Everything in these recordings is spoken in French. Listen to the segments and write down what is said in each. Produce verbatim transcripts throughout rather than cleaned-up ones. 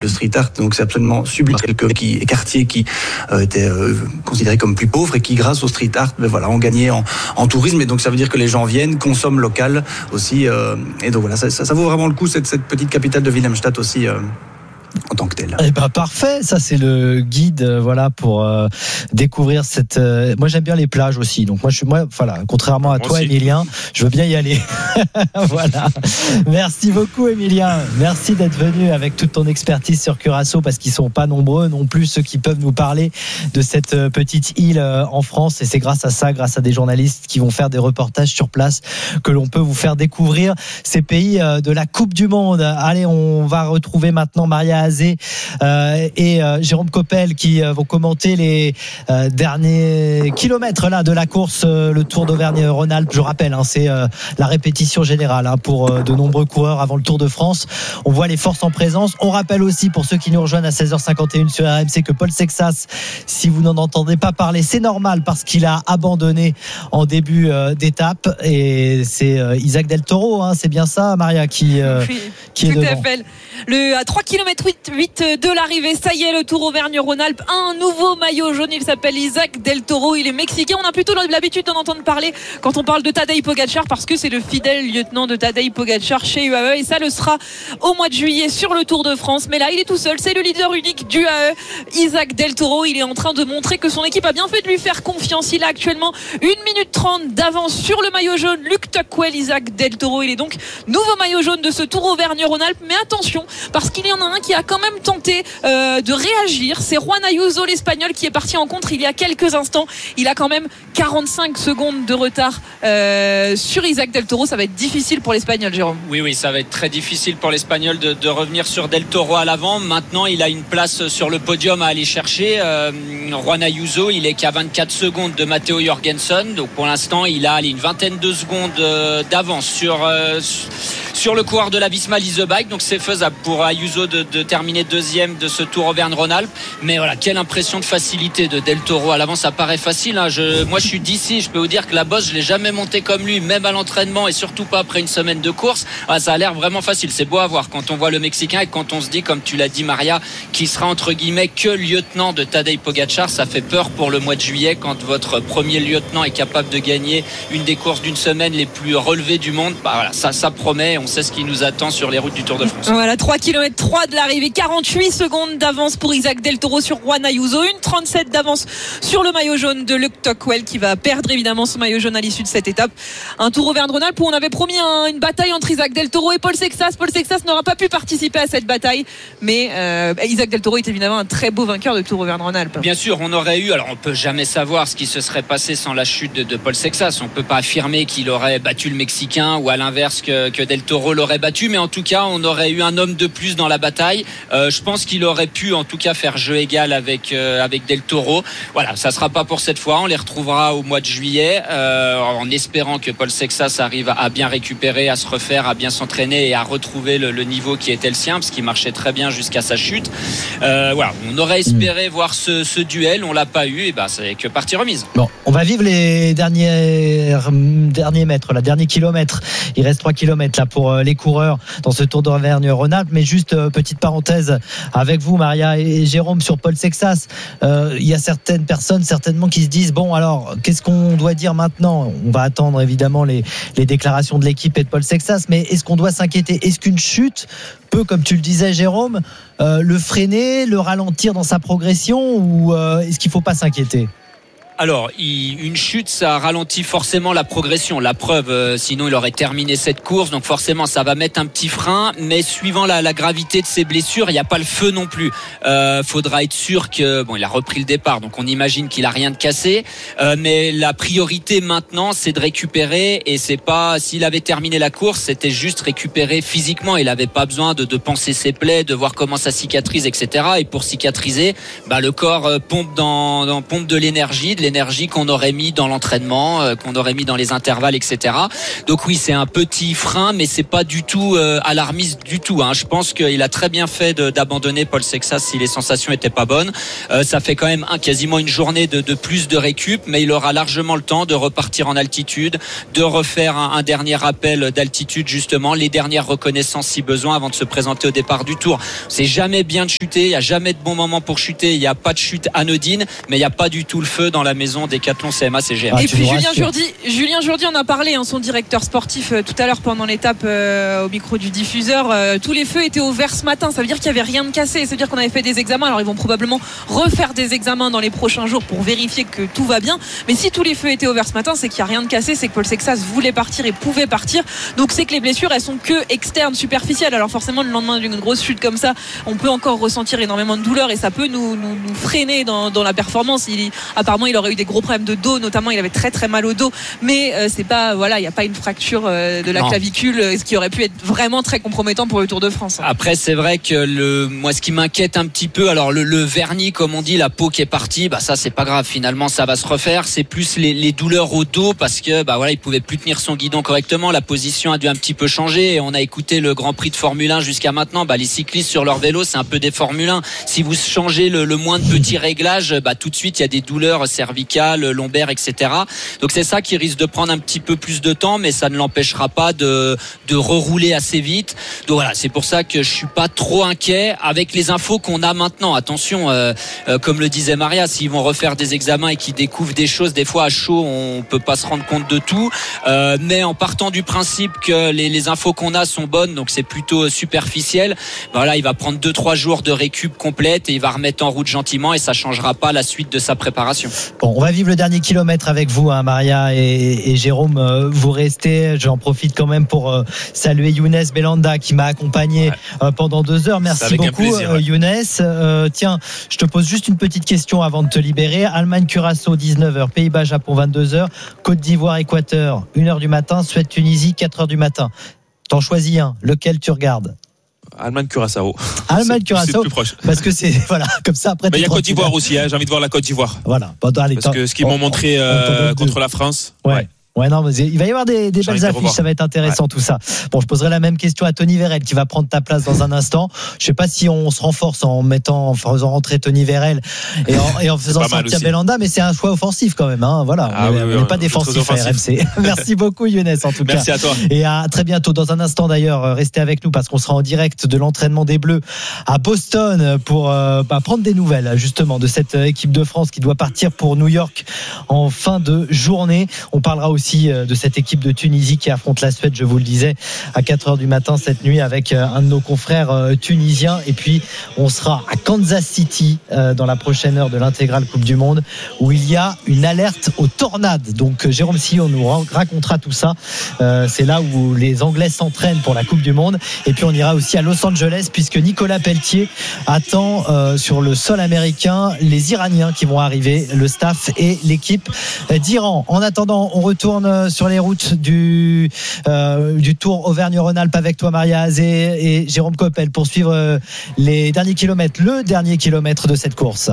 street art, donc c'est absolument sublime. Quelques qui, quartiers qui euh, étaient euh, considérés comme plus pauvres et qui, grâce au street art, ben voilà, ont gagné en, en tourisme. Et donc ça veut dire que les gens viennent, consomment local aussi. Euh, et donc voilà, ça, ça, ça vaut vraiment le coup, cette, cette petite capitale de Wilhelmstadt aussi. Euh, en tant que tel. Eh ben parfait, ça c'est le guide, euh, voilà, pour euh, découvrir cette. Euh, moi j'aime bien les plages aussi, donc moi je suis, moi voilà, contrairement à moi toi, Emilien, je veux bien y aller. Voilà. Merci beaucoup, Emilien. Merci d'être venu avec toute ton expertise sur Curaçao, parce qu'ils sont pas nombreux non plus ceux qui peuvent nous parler de cette petite île en France, et c'est grâce à ça, grâce à des journalistes qui vont faire des reportages sur place, que l'on peut vous faire découvrir ces pays de la Coupe du Monde. Allez, on va retrouver maintenant Maria Azé euh, et euh, Jérôme Coppel qui euh, vont commenter les euh, derniers kilomètres là de la course, euh, le Tour d'Auvergne-Rhône-Alpes. Je rappelle, hein, c'est euh, la répétition générale hein, pour euh, de nombreux coureurs avant le Tour de France. On voit les forces en présence. On rappelle aussi, pour ceux qui nous rejoignent à seize heures cinquante et une sur R M C, que Paul Sexas, si vous n'en entendez pas parler, c'est normal parce qu'il a abandonné en début euh, d'étape, et c'est euh, Isaac Del Toro, hein, c'est bien ça, Maria, qui, euh, oui, qui est tout devant. à fait. Le, à trois kilomètres huit de l'arrivée, ça y est, le Tour Auvergne-Rhône-Alpes, un nouveau maillot jaune, il s'appelle Isaac Del Toro, il est mexicain. On a plutôt l'habitude d'en entendre parler quand on parle de Tadej Pogačar, parce que c'est le fidèle lieutenant de Tadej Pogačar chez U A E, et ça le sera au mois de juillet sur le Tour de France. Mais là il est tout seul, c'est le leader unique du U A E, Isaac Del Toro. Il est en train de montrer que son équipe a bien fait de lui faire confiance. Il a actuellement une minute trente d'avance sur le maillot jaune Luke Tuckwell. Isaac Del Toro, il est donc nouveau maillot jaune de ce Tour Auvergne-Rhône-Alpes. Mais attention, parce qu'il y en a un qui a quand même tenté euh, de réagir, c'est Juan Ayuso, l'Espagnol, qui est parti en contre il y a quelques instants. Il a quand même quarante-cinq secondes de retard euh, sur Isaac Del Toro. Ça va être difficile pour l'Espagnol, Jérôme. Oui, oui, ça va être très difficile pour l'Espagnol de, de revenir sur Del Toro à l'avant. Maintenant, il a une place sur le podium à aller chercher. Euh, Juan Ayuso, il est qu'à vingt-quatre secondes de Matteo Jorgensen. Donc pour l'instant, il a allez, une vingtaine de secondes euh, d'avance sur... Euh, sur le coureur de la Visma Lease Bike. Donc c'est faisable pour Ayuso de, de terminer deuxième de ce Tour Auvergne-Rhône-Alpes. Mais voilà, quelle impression de facilité de Del Toro à l'avant. Ça paraît facile, hein. je, moi je suis d'ici, je peux vous dire que la bosse je l'ai jamais montée comme lui, même à l'entraînement, et surtout pas après une semaine de course. Ah, ça a l'air vraiment facile, c'est beau à voir quand on voit le Mexicain, et quand on se dit, comme tu l'as dit Maria, qu'il sera entre guillemets que lieutenant de Tadej Pogačar. Ça fait peur pour le mois de juillet, quand votre premier lieutenant est capable de gagner une des courses d'une semaine les plus relevées du monde. Bah voilà, ça, ça promet, on sait ce qui nous attend sur les routes du Tour de France. Voilà, trois kilomètres trois de l'arrivée, quarante-huit secondes d'avance pour Isaac Del Toro sur Juan Ayuso, une trente-sept d'avance sur le maillot jaune de Luke Tuckwell, qui va perdre évidemment son maillot jaune à l'issue de cette étape. Un Tour Auvergne-Rhône-Alpes où on avait promis un, une bataille entre Isaac Del Toro et Paul Sexas. Paul Sexas n'aura pas pu participer à cette bataille, mais euh, Isaac Del Toro est évidemment un très beau vainqueur de Tour Auvergne-Rhône-Alpes. Bien sûr, on aurait eu, alors on peut jamais savoir ce qui se serait passé sans la chute de, de Paul Sexas. On peut pas affirmer qu'il aurait battu le Mexicain, ou à l'inverse que, que Del Toro l'aurait battu, mais en tout cas on aurait eu un homme de plus dans la bataille. Euh, je pense qu'il aurait pu en tout cas faire jeu égal avec, euh, avec Del Toro. Voilà, ça sera pas pour cette fois, on les retrouvera au mois de juillet, euh, en espérant que Paul Sexas arrive à bien récupérer, à se refaire, à bien s'entraîner et à retrouver le, le niveau qui était le sien, parce qu'il marchait très bien jusqu'à sa chute. Euh, voilà, on aurait espéré mmh. voir ce, ce duel, on l'a pas eu, et ben c'est que partie remise. Bon, on va vivre les derniers, derniers mètres, la dernier kilomètre. Il reste trois kilomètres là pour les coureurs dans ce Tour d'Auvergne-Rhône-Alpes. Mais juste euh, petite parenthèse avec vous, Maria et Jérôme, sur Paul Sexas. Euh, il y a certaines personnes certainement qui se disent bon, alors qu'est-ce qu'on doit dire maintenant? On va attendre évidemment les, les déclarations de l'équipe et de Paul Sexas, mais est-ce qu'on doit s'inquiéter? Est-ce qu'une chute peut, comme tu le disais Jérôme, euh, le freiner, le ralentir dans sa progression, ou euh, est-ce qu'il ne faut pas s'inquiéter? Alors, il, une chute, ça ralentit forcément la progression. La preuve, euh, sinon il aurait terminé cette course. Donc forcément, ça va mettre un petit frein. Mais suivant la, la gravité de ses blessures, il n'y a pas le feu non plus. Euh, faudra être sûr que bon, il a repris le départ, donc on imagine qu'il a rien de cassé. Euh, mais la priorité maintenant, c'est de récupérer. Et c'est pas, s'il avait terminé la course, c'était juste récupérer physiquement. Il n'avait pas besoin de, de penser ses plaies, de voir comment ça cicatrise, et cetera. Et pour cicatriser, bah, le corps pompe dans, dans pompe de l'énergie, de d'énergie qu'on aurait mis dans l'entraînement, euh, qu'on aurait mis dans les intervalles, et cetera. Donc oui, c'est un petit frein, mais c'est pas du tout euh, alarmiste du tout. Hein. Je pense qu'il a très bien fait de, d'abandonner Paul Sexas si les sensations étaient pas bonnes. Euh, ça fait quand même un, quasiment une journée de, de plus de récup, mais il aura largement le temps de repartir en altitude, de refaire un, un dernier rappel d'altitude justement, les dernières reconnaissances si besoin avant de se présenter au départ du Tour. C'est jamais bien de chuter, il n'y a jamais de bon moment pour chuter, il n'y a pas de chute anodine, mais il n'y a pas du tout le feu dans la maison Décathlon C M A C G M. Ah, et puis Julien Jourdi, Julien Jourdi en a parlé, hein, son directeur sportif euh, tout à l'heure pendant l'étape euh, au micro du diffuseur. Euh, tous les feux étaient au vert ce matin, ça veut dire qu'il n'y avait rien de cassé, ça veut dire qu'on avait fait des examens. Alors ils vont probablement refaire des examens dans les prochains jours pour vérifier que tout va bien, mais si tous les feux étaient au vert ce matin, c'est qu'il n'y a rien de cassé, c'est que Paul Sexas voulait partir et pouvait partir, donc c'est que les blessures elles sont que externes, superficielles. Alors forcément le lendemain d'une grosse chute comme ça, on peut encore ressentir énormément de douleur et ça peut nous, nous, nous freiner dans, dans la performance. Il, apparemment il aurait eu des gros problèmes de dos, notamment il avait très très mal au dos, mais euh, c'est pas, voilà, il n'y a pas une fracture euh, de la non. clavicule, ce qui aurait pu être vraiment très compromettant pour le Tour de France. Après c'est vrai que le, moi ce qui m'inquiète un petit peu, alors le, le vernis comme on dit, la peau qui est partie, bah ça c'est pas grave, finalement ça va se refaire. C'est plus les, les douleurs au dos parce que bah voilà, il pouvait plus tenir son guidon correctement, la position a dû un petit peu changer et on a écouté le Grand Prix de Formule un jusqu'à maintenant. Bah les cyclistes sur leur vélo c'est un peu des Formule un, si vous changez le, le moins de petits réglages, bah tout de suite il y a des douleurs cervicales, lombaires, et cetera. Donc c'est ça qui risque de prendre un petit peu plus de temps, mais ça ne l'empêchera pas de, de rerouler assez vite. Donc voilà, c'est pour ça que je suis pas trop inquiet avec les infos qu'on a maintenant. Attention, euh, euh, comme le disait Maria, s'ils vont refaire des examens et qu'ils découvrent des choses, des fois à chaud on peut pas se rendre compte de tout, euh, mais en partant du principe que les, les infos qu'on a sont bonnes, donc c'est plutôt superficiel, voilà, il va prendre deux trois jours de récup complète et il va remettre en route gentiment et ça changera pas la suite de sa préparation. Bon, on va vivre le dernier kilomètre avec vous, hein, Maria et, et Jérôme, euh, vous restez. J'en profite quand même pour euh, saluer Younes Belanda qui m'a accompagné ouais. euh, pendant deux heures. Merci beaucoup plaisir, ouais. Younes. Euh, tiens, je te pose juste une petite question avant de te libérer. Allemagne Curaçao dix-neuf heures, Pays-Bas Japon vingt-deux heures, Côte d'Ivoire Équateur une heure du matin, Suède Tunisie quatre heures du matin. T'en choisis un, lequel tu regardes? Allemagne Curaçao. Allemagne Curaçao. Plus proche. Parce que c'est voilà, comme ça après. Mais il y a Côte d'Ivoire aussi, hein, j'ai envie de voir la Côte d'Ivoire. Voilà. Bon, allez, parce que ce qu'ils m'ont montré euh, contre la France. Ouais. ouais. Ouais, non, mais il va y avoir des, des belles affiches, ça va être intéressant ouais. tout ça. Bon, je poserai la même question à Tony Vérel qui va prendre ta place dans un instant. Je sais pas si on se renforce en mettant, en faisant rentrer Tony Vérel et en, et en faisant sortir Belanda, mais c'est un choix offensif quand même, hein. Voilà. Ah, on n'est oui, oui, pas défensif à R M C. Merci beaucoup, Younes, en tout cas. Merci à toi. Et à très bientôt. Dans un instant d'ailleurs, restez avec nous parce qu'on sera en direct de l'entraînement des Bleus à Boston pour euh, bah, prendre des nouvelles, justement, de cette équipe de France qui doit partir pour New York en fin de journée. On parlera aussi de cette équipe de Tunisie qui affronte la Suède, je vous le disais, à quatre heures du matin cette nuit avec un de nos confrères tunisiens. Et puis on sera à Kansas City dans la prochaine heure de l'intégrale Coupe du Monde où il y a une alerte aux tornades. Donc Jérôme Sillon nous racontera tout ça. C'est là où les Anglais s'entraînent pour la Coupe du Monde. Et puis on ira aussi à Los Angeles puisque Nicolas Pelletier attend sur le sol américain les Iraniens qui vont arriver, le staff et l'équipe d'Iran. En attendant, on retourne sur les routes du, euh, du Tour Auvergne-Rhône-Alpes avec toi, Maria Azé et Jérôme Coppel pour suivre euh, les derniers kilomètres, le dernier kilomètre de cette course.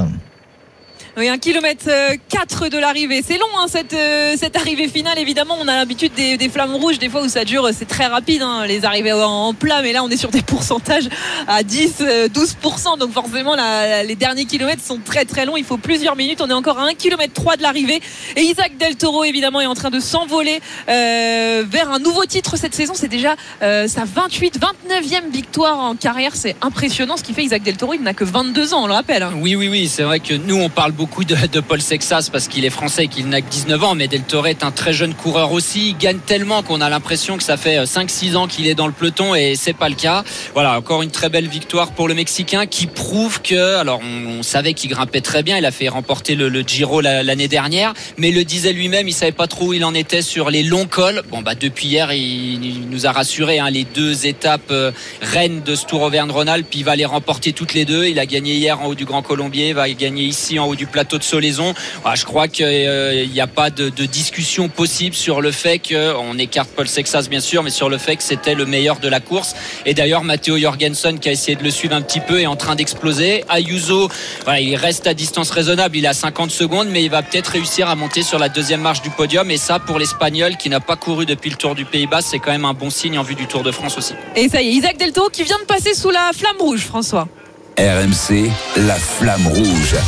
Oui, un kilomètre quatre de l'arrivée. C'est long, hein, cette, euh, cette arrivée finale. Évidemment, on a l'habitude des, des flammes rouges, des fois où ça dure, c'est très rapide, hein, les arrivées en, en plat. Mais là, on est sur des pourcentages à dix, douze pour cent. Donc forcément, la, les derniers kilomètres sont très très longs. Il faut plusieurs minutes. On est encore à un kilomètre trois de l'arrivée. Et Isaac Del Toro, évidemment, est en train de s'envoler euh, vers un nouveau titre cette saison. C'est déjà euh, sa vingt-huit, vingt-neuvième victoire en carrière. C'est impressionnant ce qu'il fait. Isaac Del Toro, il n'a que vingt-deux ans, on le rappelle. Hein. Oui, oui, oui. C'est vrai que nous, on parle beaucoup De, de Paul Sexas parce qu'il est français et qu'il n'a que dix-neuf ans, mais Del Toro est un très jeune coureur aussi. Il gagne tellement qu'on a l'impression que ça fait cinq six ans qu'il est dans le peloton et c'est pas le cas. Voilà, encore une très belle victoire pour le Mexicain qui prouve que, alors on, on savait qu'il grimpait très bien, il a fait remporter le, le Giro la, l'année dernière, mais il le disait lui-même, il savait pas trop où il en était sur les longs cols. Bon bah depuis hier, il, il nous a rassuré, hein, les deux étapes euh, reines de ce Tour Auvergne-Rhône-Alpes, il va les remporter toutes les deux. Il a gagné hier en haut du Grand Colombier, il va gagner ici en haut du plateau de Solaison. Je crois qu'il n'y a pas de, de discussion possible sur le fait qu'on écarte Paul Sexas bien sûr, mais sur le fait que c'était le meilleur de la course. Et d'ailleurs Matteo Jorgensen, qui a essayé de le suivre un petit peu, est en train d'exploser. Ayuso, voilà, il reste à distance raisonnable, il est à cinquante secondes, mais il va peut-être réussir à monter sur la deuxième marche du podium. Et ça, pour l'Espagnol qui n'a pas couru depuis le Tour du Pays-Bas, c'est quand même un bon signe en vue du Tour de France aussi. Et ça y est, Isaac Del Toro qui vient de passer sous la flamme rouge, François. R M C, la flamme rouge.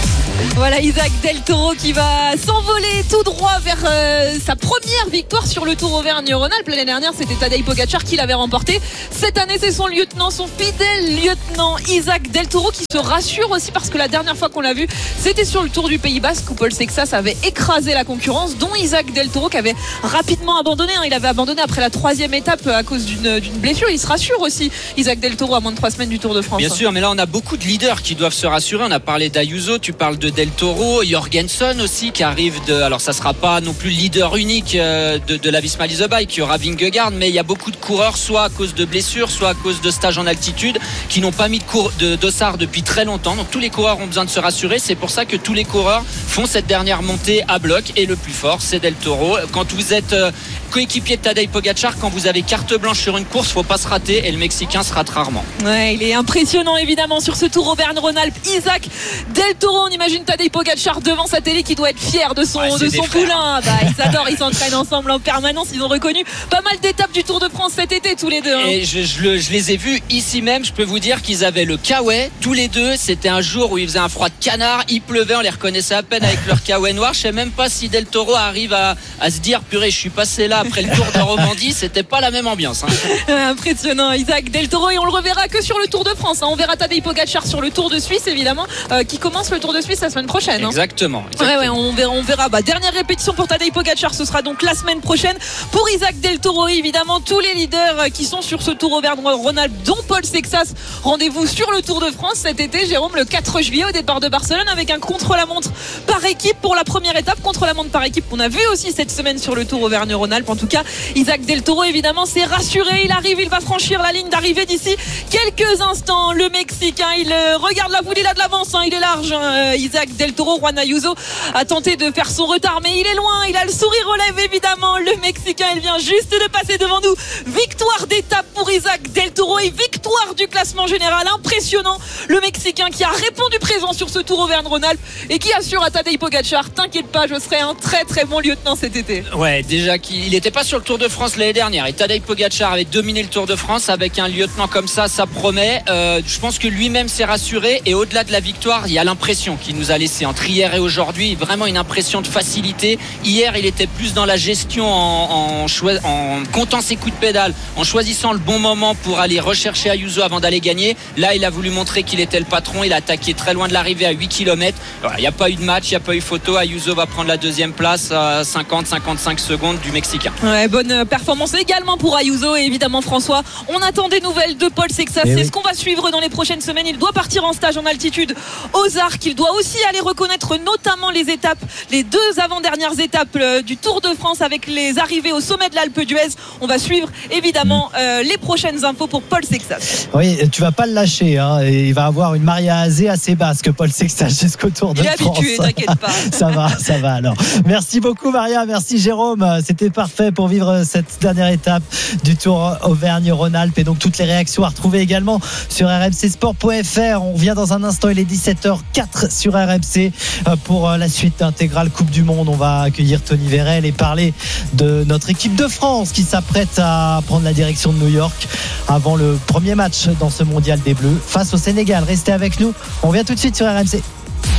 Voilà Isaac Del Toro qui va s'envoler tout droit vers euh, sa première victoire sur le Tour Auvergne-Rhône-Alpes. L'année dernière, c'était Tadej Pogacar qui l'avait remporté. Cette année, c'est son lieutenant, son fidèle lieutenant Isaac Del Toro qui se rassure aussi parce que la dernière fois qu'on l'a vu, c'était sur le Tour du Pays Basque où Paul Sexas avait écrasé la concurrence, dont Isaac Del Toro qui avait rapidement abandonné. Il avait abandonné après la troisième étape à cause d'une, d'une blessure. Il se rassure aussi, Isaac Del Toro, à moins de trois semaines du Tour de France. Bien sûr, mais là, on a beaucoup de leaders qui doivent se rassurer. On a parlé d'Ayuso, tu parles de Del Toro, Jorgensen aussi qui arrive de, alors ça sera pas non plus le leader unique de, de la Visma Lease Bike, qui aura Vingegaard, mais il y a beaucoup de coureurs, soit à cause de blessures, soit à cause de stages en altitude, qui n'ont pas mis de, cour, de dossard depuis très longtemps. Donc tous les coureurs ont besoin de se rassurer. C'est pour ça que tous les coureurs font cette dernière montée à bloc, et le plus fort, c'est Del Toro. Quand vous êtes euh, coéquipier de Tadej Pogacar, quand vous avez carte blanche sur une course, faut pas se rater, et le Mexicain se rate rarement. Ouais, il est impressionnant évidemment sur ce Tour Auvergne-Rhône-Alpes. Isaac Del Toro, on imagine Tadej Pogacar devant sa télé qui doit être fier de son, ouais, de son poulain. Bah, ils s'adorent, ils s'entraînent ensemble en permanence. Ils ont reconnu pas mal d'étapes du Tour de France cet été tous les deux. Hein. Et je, je, le, je les ai vus ici même. Je peux vous dire qu'ils avaient le kawaii tous les deux. C'était un jour où il faisait un froid de canard, il pleuvait, on les reconnaissait à peine avec leur kawaii noir. Je sais même pas si Del Toro arrive à, à se dire purée, je suis passé là après le Tour de Romandie. C'était pas la même ambiance. Hein. Impressionnant, Isaac Del Toro, et on le reverra que sur le Tour de France. Hein. On verra Tadej Pogacar sur le Tour de Suisse évidemment, euh, qui commence le Tour de Suisse la semaine prochaine. Hein. Exactement. exactement. Ouais, ouais, on verra, on verra. Bah, dernière répétition pour Tadej Pogacar, ce sera donc la semaine prochaine. Pour Isaac Del Toro, évidemment, tous les leaders qui sont sur ce Tour Auvergne-Rhône-Alpes, dont Paul Sexas. Rendez-vous sur le Tour de France cet été, Jérôme, le quatre juillet au départ de Barcelone, avec un contre-la-montre par équipe pour la première étape. Contre-la-montre par équipe qu'on a vu aussi cette semaine sur le Tour Auvergne-Rhône-Alpes. En tout cas, Isaac Del Toro, évidemment, s'est rassuré. Il arrive, il va franchir la ligne d'arrivée d'ici quelques instants. Le Mexicain, il regarde la foule, il a de l'avance, hein, il est large. Hein, Isaac Del Toro, Juan Ayuso a tenté de faire son retard, mais il est loin. Il a le sourire aux lèvres, évidemment. Le Mexicain, il vient juste de passer devant nous. Victoire d'étape pour Isaac Del Toro et victoire du classement général. Impressionnant. Le Mexicain qui a répondu présent sur ce Tour Auvergne-Rhône-Alpes et qui assure à Tadej Pogacar, t'inquiète pas, je serai un très très bon lieutenant cet été. Ouais, déjà qu'il n'était pas sur le Tour de France l'année dernière, et Tadej Pogacar avait dominé le Tour de France. Avec un lieutenant comme ça, ça promet. Euh, je pense que lui-même s'est rassuré, et au-delà de la victoire, il y a l'impression qu'il nous a laissé entre hier et aujourd'hui, vraiment une impression de facilité. Hier, il était plus dans la gestion en, en, choi- en comptant ses coups de pédale, en choisissant le bon moment pour aller rechercher Ayuso avant d'aller gagner. Là, il a voulu montrer qu'il était le patron. Il a attaqué très loin de l'arrivée à huit kilomètres. Il n'y a pas eu de match, il n'y a pas eu photo. Ayuso va prendre la deuxième place à cinquante à cinquante-cinq secondes du Mexicain. Ouais, bonne performance également pour Ayuso. Et évidemment, François, on attend des nouvelles de Paul Sexas. Et C'est oui. ce qu'on va suivre dans les prochaines semaines. Il doit partir en stage en altitude aux Arcs. Il doit aussi aller reconnaître notamment les étapes, les deux avant-dernières étapes euh, du Tour de France, avec les arrivées au sommet de l'Alpe d'Huez. On va suivre évidemment euh, les prochaines infos pour Paul Sexas. Oui, tu vas pas le lâcher. Hein. Il va avoir une Maria Azé assez basse que Paul Sexas jusqu'au Tour de Il est France. habitué, t'inquiète pas. Ça va, ça va alors. Merci beaucoup Maria, merci Jérôme. C'était parfait pour vivre cette dernière étape du Tour Auvergne-Rhône-Alpes, et donc toutes les réactions à retrouver également sur r m c sport point f r. On vient dans un instant, il est dix-sept heures quatre sur R M C pour la suite intégrale Coupe du Monde. On va accueillir Tony Vérel et parler de notre équipe de France qui s'apprête à prendre la direction de New York avant le premier match dans ce mondial des Bleus face au Sénégal. Restez avec nous, on vient tout de suite sur R M C.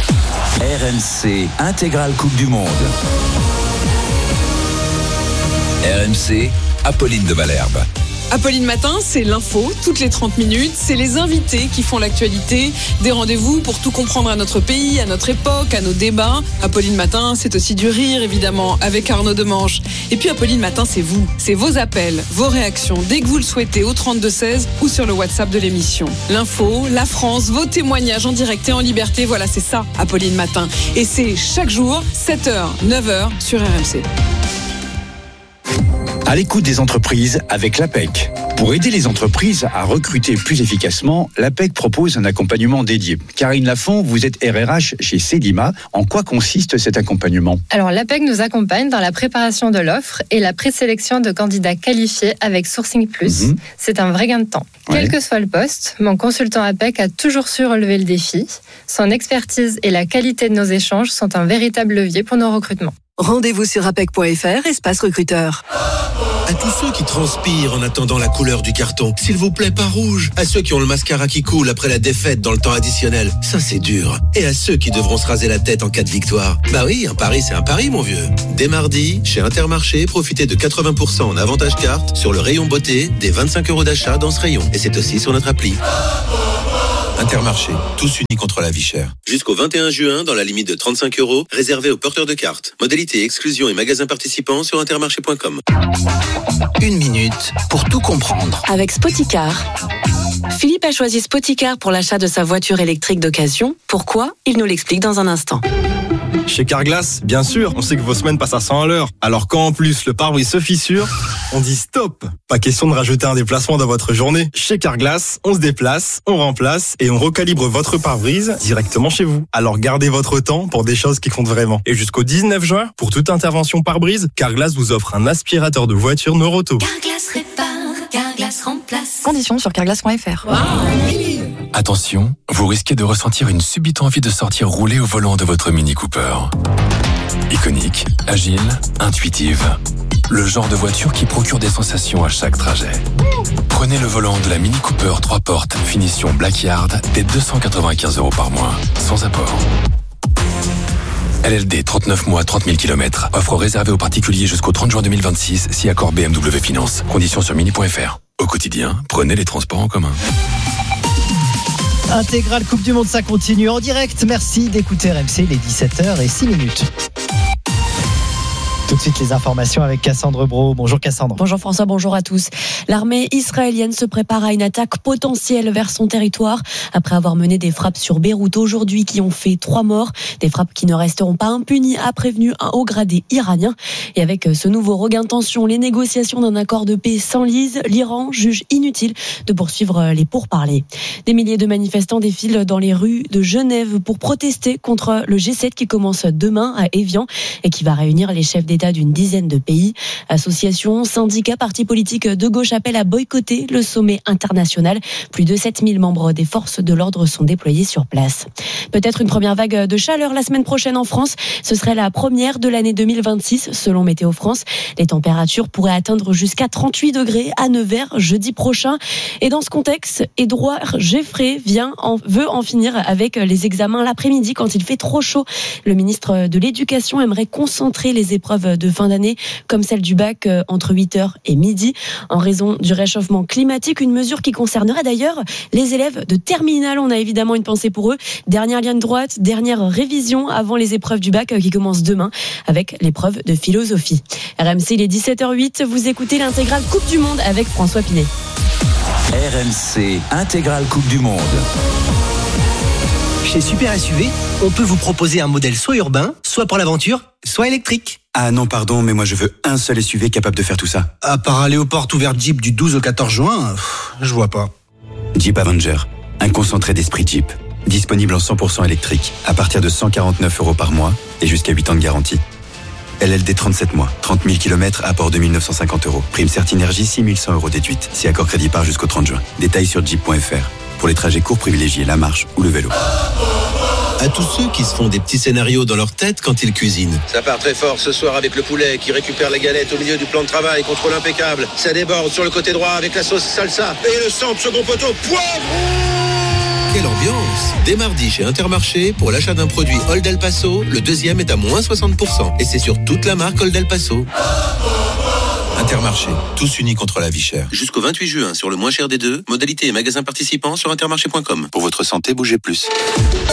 R M C intégrale Coupe du Monde. R M C, Apolline de Malherbe. Apolline Matin, c'est l'info, toutes les trente minutes. C'est les invités qui font l'actualité. Des rendez-vous pour tout comprendre à notre pays, à notre époque, à nos débats. Apolline Matin, c'est aussi du rire, évidemment, avec Arnaud Demange. Et puis Apolline Matin, c'est vous. C'est vos appels, vos réactions, dès que vous le souhaitez, au trente-deux seize ou sur le WhatsApp de l'émission. L'info, la France, vos témoignages en direct et en liberté. Voilà, c'est ça, Apolline Matin. Et c'est chaque jour, sept heures, neuf heures, sur R M C. À l'écoute des entreprises avec l'A P E C. Pour aider les entreprises à recruter plus efficacement, l'A P E C propose un accompagnement dédié. Karine Lafont, vous êtes R R H chez Cedima. En quoi consiste cet accompagnement ? Alors, l'A P E C nous accompagne dans la préparation de l'offre et la présélection de candidats qualifiés avec Sourcing Plus. Mmh. C'est un vrai gain de temps. Ouais. Quel que soit le poste, mon consultant A P E C a toujours su relever le défi. Son expertise et la qualité de nos échanges sont un véritable levier pour nos recrutements. Rendez-vous sur apec point f r, espace recruteur. À tous ceux qui transpirent en attendant la couleur du carton, s'il vous plaît, pas rouge. À ceux qui ont le mascara qui coule après la défaite dans le temps additionnel, ça c'est dur. Et à ceux qui devront se raser la tête en cas de victoire. Bah oui, un pari c'est un pari, mon vieux. Dès mardi, chez Intermarché, profitez de quatre-vingts pour cent en avantage carte sur le rayon beauté des vingt-cinq euros d'achat dans ce rayon. Et c'est aussi sur notre appli. Intermarché, tous unis contre la vie chère. Jusqu'au vingt et un juin, dans la limite de trente-cinq euros, réservé aux porteurs de cartes. Modalité, exclusion et magasins participants sur intermarché point com. Une minute pour tout comprendre. Avec Spoticar. Philippe a choisi Spoticar pour l'achat de sa voiture électrique d'occasion. Pourquoi ? Il nous l'explique dans un instant. Chez Carglass, bien sûr, on sait que vos semaines passent à cent à l'heure. Alors quand en plus le pare-brise se fissure, on dit stop. Pas question de rajouter un déplacement dans votre journée. Chez Carglass, on se déplace, on remplace et on recalibre votre pare-brise directement chez vous. Alors gardez votre temps pour des choses qui comptent vraiment. Et jusqu'au dix-neuf juin, pour toute intervention pare-brise, Carglass vous offre un aspirateur de voiture Noroto. Carglass répare, Carglass remplace. Conditions sur carglass point f r. Wow. Attention, vous risquez de ressentir une subite envie de sortir rouler au volant de votre Mini Cooper. Iconique, agile, intuitive. Le genre de voiture qui procure des sensations à chaque trajet. Prenez le volant de la Mini Cooper trois portes, finition Blackyard, dès deux cent quatre-vingt-quinze euros par mois, sans apport. L L D, trente-neuf mois, trente mille kilomètres. Offre réservée aux particuliers jusqu'au trente juin deux mille vingt-six, si accord B M W Finance. Conditions sur mini point f r. Au quotidien, prenez les transports en commun. Intégrale Coupe du Monde, ça continue en direct. Merci d'écouter R M C, les dix-sept heures six minutes. Tout de suite les informations avec Cassandre Brault. Bonjour Cassandre. Bonjour François, bonjour à tous. L'armée israélienne se prépare à une attaque potentielle vers son territoire après avoir mené des frappes sur Beyrouth aujourd'hui qui ont fait trois morts. Des frappes qui ne resteront pas impunies, a prévenu un haut gradé iranien. Et avec ce nouveau regain de tension, les négociations d'un accord de paix s'enlisent. L'Iran juge inutile de poursuivre les pourparlers. Des milliers de manifestants défilent dans les rues de Genève pour protester contre le G sept qui commence demain à Évian et qui va réunir les chefs d'État d'une dizaine de pays. Associations, syndicats, partis politiques de gauche appellent à boycotter le sommet international. Plus de sept mille membres des forces de l'ordre sont déployés sur place. Peut-être une première vague de chaleur la semaine prochaine en France. Ce serait la première de l'année deux mille vingt-six selon Météo France. Les températures pourraient atteindre jusqu'à trente-huit degrés à Nevers jeudi prochain. Et dans ce contexte, Édouard Geffray vient en, veut en finir avec les examens l'après-midi quand il fait trop chaud. Le ministre de l'Éducation aimerait concentrer les épreuves de fin d'année comme celle du bac entre huit heures et midi en raison du réchauffement climatique, une mesure qui concernerait d'ailleurs les élèves de terminale. On a évidemment une pensée pour eux. Dernière ligne droite, dernière révision avant les épreuves du bac qui commencent demain avec l'épreuve de philosophie. R M C, il est dix-sept heures huit, vous écoutez l'intégrale Coupe du Monde avec François Pinet. R M C, intégrale Coupe du Monde. Chez Super S U V, on peut vous proposer un modèle soit urbain, soit pour l'aventure, soit électrique. Ah non, pardon, mais moi je veux un seul S U V capable de faire tout ça. À part aller aux portes ouvertes Jeep du douze au quatorze juin, pff, je vois pas. Jeep Avenger, un concentré d'esprit Jeep. Disponible en cent pour cent électrique, à partir de cent quarante-neuf euros par mois et jusqu'à huit ans de garantie. L L D trente-sept mois, trente mille kilomètres, apport deux mille neuf cent cinquante euros. Prime Certinergie, six mille cent euros déduite. Si accord crédit part jusqu'au trente juin. Détails sur jeep point f r. Pour les trajets courts, privilégiez la marche ou le vélo. À tous ceux qui se font des petits scénarios dans leur tête quand ils cuisinent. Ça part très fort ce soir avec le poulet qui récupère la galette au milieu du plan de travail, contrôle impeccable. Ça déborde sur le côté droit avec la sauce salsa et le centre second poteau, poivre. Quelle ambiance! Dès mardi chez Intermarché, pour l'achat d'un produit Old El Paso, le deuxième est à moins soixante pour cent. Et c'est sur toute la marque Old El Paso. Intermarché, tous unis contre la vie chère. Jusqu'au vingt-huit juin sur le moins cher des deux. Modalité et magasins participants sur intermarché point com. Pour votre santé, bougez plus.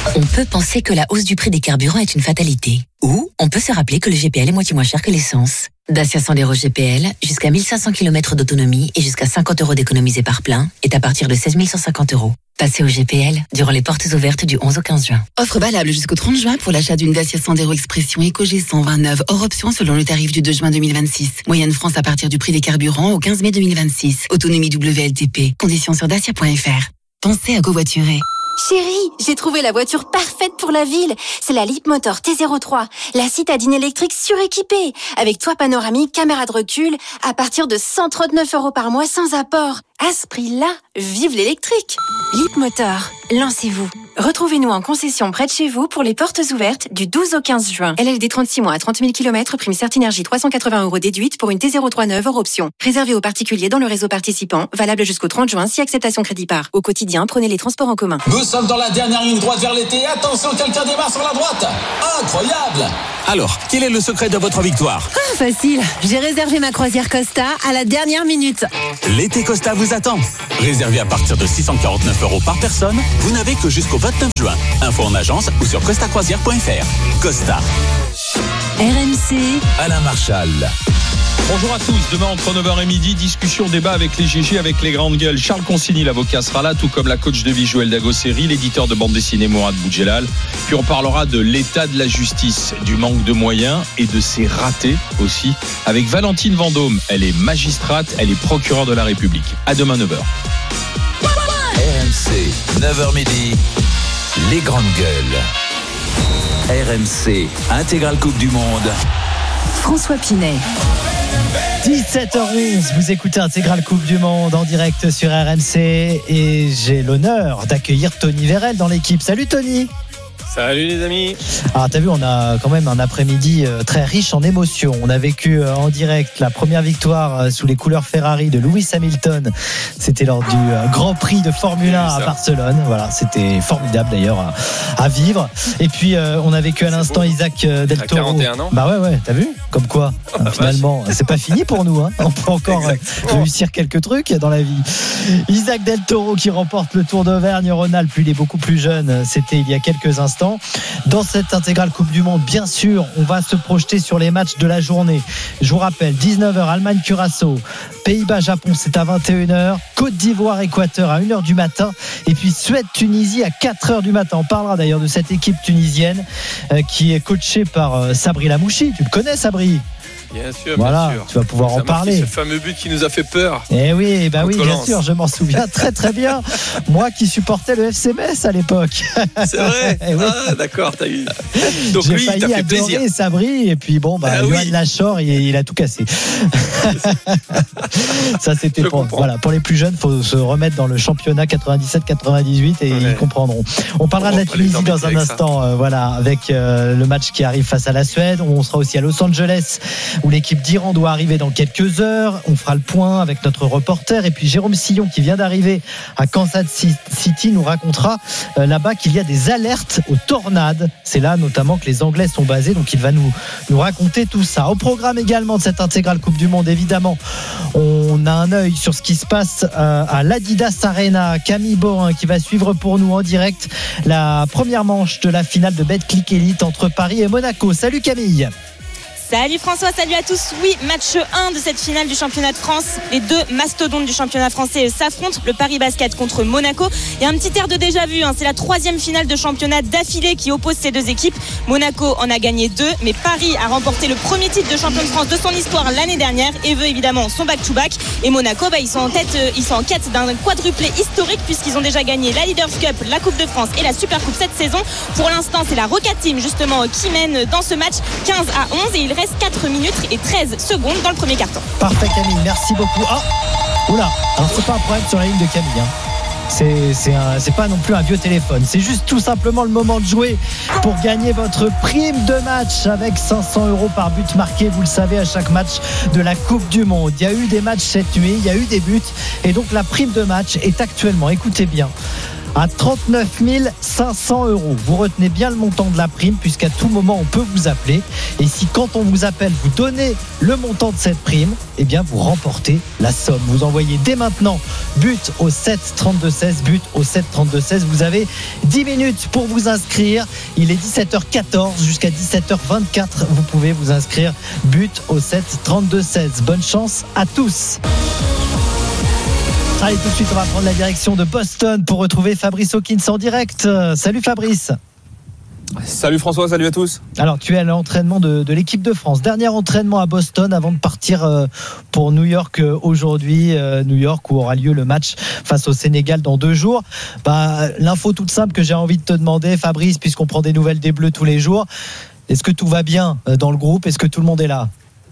On peut penser que la hausse du prix des carburants est une fatalité. Ou on peut se rappeler que le G P L est moitié moins cher que l'essence. Dacia Sandero G P L, jusqu'à mille cinq cents kilomètres d'autonomie et jusqu'à cinquante euros d'économisés par plein, est à partir de seize mille cent cinquante euros. Passez au G P L durant les portes ouvertes du onze au quinze juin. Offre valable jusqu'au trente juin pour l'achat d'une Dacia Sandero Expression Eco G cent vingt-neuf hors option selon le tarif du deux juin deux mille vingt-six. Moyenne France à partir du prix des carburants au quinze mai deux mille vingt-six. Autonomie W L T P. Conditions sur dacia point f r. Pensez à covoiturer. Chérie, j'ai trouvé la voiture parfaite pour la ville. C'est la Leapmotor T zéro trois, la citadine électrique suréquipée, avec toit panoramique, caméra de recul, à partir de cent trente-neuf euros par mois sans apport. À ce prix-là, vive l'électrique. Leapmotor, lancez-vous. Retrouvez-nous en concession près de chez vous pour les portes ouvertes du douze au quinze juin. L L D trente-six mois à trente mille kilomètres, prime Certinergie trois cent quatre-vingts euros déduite pour une T zéro trois neuve hors option. Réservé aux particuliers dans le réseau participant, valable jusqu'au trente juin si acceptation crédit par. Au quotidien, prenez les transports en commun. Nous sommes dans la dernière ligne droite vers l'été. Attention, quelqu'un démarre sur la droite. Incroyable! Alors, quel est le secret de votre victoire? Ah, facile. J'ai réservé ma croisière Costa à la dernière minute. L'été Costa vous attend. Réservé à partir de six cent quarante-neuf euros par personne, vous n'avez que jusqu'au vingt-neuf juin. Info en agence ou sur costa croisière point f r. Costa. R M C. Alain Marchal. Bonjour à tous, demain entre neuf heures et midi, discussion, débat avec les G G, avec les grandes gueules. Charles Consigny, l'avocat, sera là, tout comme la coach de vie Joël Dagosseri, l'éditeur de bande dessinée Mourad Boudjelal. Puis on parlera de l'état de la justice, du manque de moyens et de ses ratés aussi, avec Valentine Vendôme. Elle est magistrate, elle est procureure de la République. À demain neuf heures. R M C, neuf heures midi, les grandes gueules. R M C, intégrale Coupe du Monde. François Pinet. dix-sept heures onze, vous écoutez Intégrale Coupe du Monde en direct sur R M C et j'ai l'honneur d'accueillir Tony Vérel dans l'équipe. Salut Tony. Salut les amis. Alors t'as vu, on a quand même un après-midi très riche en émotions. On a vécu en direct la première victoire sous les couleurs Ferrari de Lewis Hamilton. C'était lors du Grand Prix de Formule un à Barcelone. Voilà, c'était formidable d'ailleurs à, à vivre. Et puis on a vécu à l'instant beau. Isaac Del Toro. À quarante et un ans. Bah ouais ouais, t'as vu? Comme quoi, oh, finalement, vache. C'est pas fini pour nous. Hein. On peut encore Exactement. réussir quelques trucs dans la vie. Isaac Del Toro qui remporte le Tour d'Auvergne-Rhône-Alpes. Lui, il est beaucoup plus jeune. C'était il y a quelques instants. Dans cette intégrale Coupe du Monde, bien sûr, on va se projeter sur les matchs de la journée. Je vous rappelle, dix-neuf heures, Allemagne-Curaçao, Pays-Bas-Japon, c'est à vingt et une heures, Côte d'Ivoire-Équateur à une heure du matin, et puis Suède-Tunisie à quatre heures du matin. On parlera d'ailleurs de cette équipe tunisienne euh, qui est coachée par euh, Sabri Lamouchi. Tu le connais, Sabri ? Bien sûr, voilà, bien sûr. Tu vas pouvoir ça en parler. Ce fameux but qui nous a fait peur. Eh oui, bah oui, bien sûr, je m'en souviens très très bien. Moi qui supportais le F C Metz à l'époque. C'est vrai. Eh oui. Ah d'accord, t'as eu. Donc j'ai lui, failli t'as fait adorer plaisir. Sabri et puis bon, bah, ah, Yoann oui. Lachor, il, il a tout cassé. Ça c'était je pour comprends. voilà pour les plus jeunes, faut se remettre dans le championnat quatre-vingt-dix-sept quatre-vingt-dix-huit et ouais. ils comprendront. On parlera on de la Tunisie dans un instant, euh, voilà, avec euh, le match qui arrive face à la Suède. On sera aussi à Los Angeles où l'équipe d'Iran doit arriver dans quelques heures. On fera le point avec notre reporter et puis Jérôme Sillon qui vient d'arriver à Kansas City nous racontera euh, là-bas qu'il y a des alertes aux tornades. C'est là notamment que les Anglais sont basés, donc il va nous, nous raconter tout ça. Au programme également de cette intégrale Coupe du Monde, évidemment, on a un œil sur ce qui se passe euh, à l'Adidas Arena. Camille Borin qui va suivre pour nous en direct la première manche de la finale de Betclic Elite entre Paris et Monaco. Salut Camille. Salut François, salut à tous. Oui, match un de cette finale du championnat de France. Les deux mastodontes du championnat français s'affrontent. Le Paris Basket contre Monaco. Il y a un petit air de déjà vu. Hein. C'est la troisième finale de championnat d'affilée qui oppose ces deux équipes. Monaco en a gagné deux, mais Paris a remporté le premier titre de champion de France de son histoire l'année dernière et veut évidemment son back-to-back. Et Monaco, bah, ils sont en tête, euh, ils sont en quête d'un quadruplé historique puisqu'ils ont déjà gagné la Leaders Cup, la Coupe de France et la Super Coupe cette saison. Pour l'instant, c'est la Roca Team justement qui mène dans ce match quinze à onze et il reste quatre minutes et treize secondes dans le premier carton. Parfait Camille, merci beaucoup. Oh, oula, alors c'est pas un problème sur la ligne de Camille. Hein. C'est, c'est, un, c'est pas non plus un vieux téléphone. C'est juste tout simplement le moment de jouer pour gagner votre prime de match avec cinq cents euros par but marqué. Vous le savez, à chaque match de la Coupe du Monde. Il y a eu des matchs cette nuit, il y a eu des buts. Et donc la prime de match est actuellement, écoutez bien, à trente-neuf mille cinq cents euros. Vous retenez bien le montant de la prime puisqu'à tout moment on peut vous appeler. Et si quand on vous appelle, vous donnez le montant de cette prime, eh bien vous remportez la somme. Vous envoyez dès maintenant but au sept trente-deux seize, but au sept trente-deux seize. Vous avez dix minutes pour vous inscrire. Il est dix-sept heures quatorze jusqu'à dix-sept heures vingt-quatre. Vous pouvez vous inscrire but au sept trente-deux seize. Bonne chance à tous. Allez, tout de suite, on va prendre la direction de Boston pour retrouver Fabrice Hawkins en direct. Salut Fabrice. Salut François, salut à tous. Alors, tu es à l'entraînement de, de l'équipe de France. Dernier entraînement à Boston avant de partir pour New York aujourd'hui. New York où aura lieu le match face au Sénégal dans deux jours. Bah, l'info toute simple que j'ai envie de te demander, Fabrice, puisqu'on prend des nouvelles des Bleus tous les jours. Est-ce que tout va bien dans le groupe ? Est-ce que tout le monde est là ?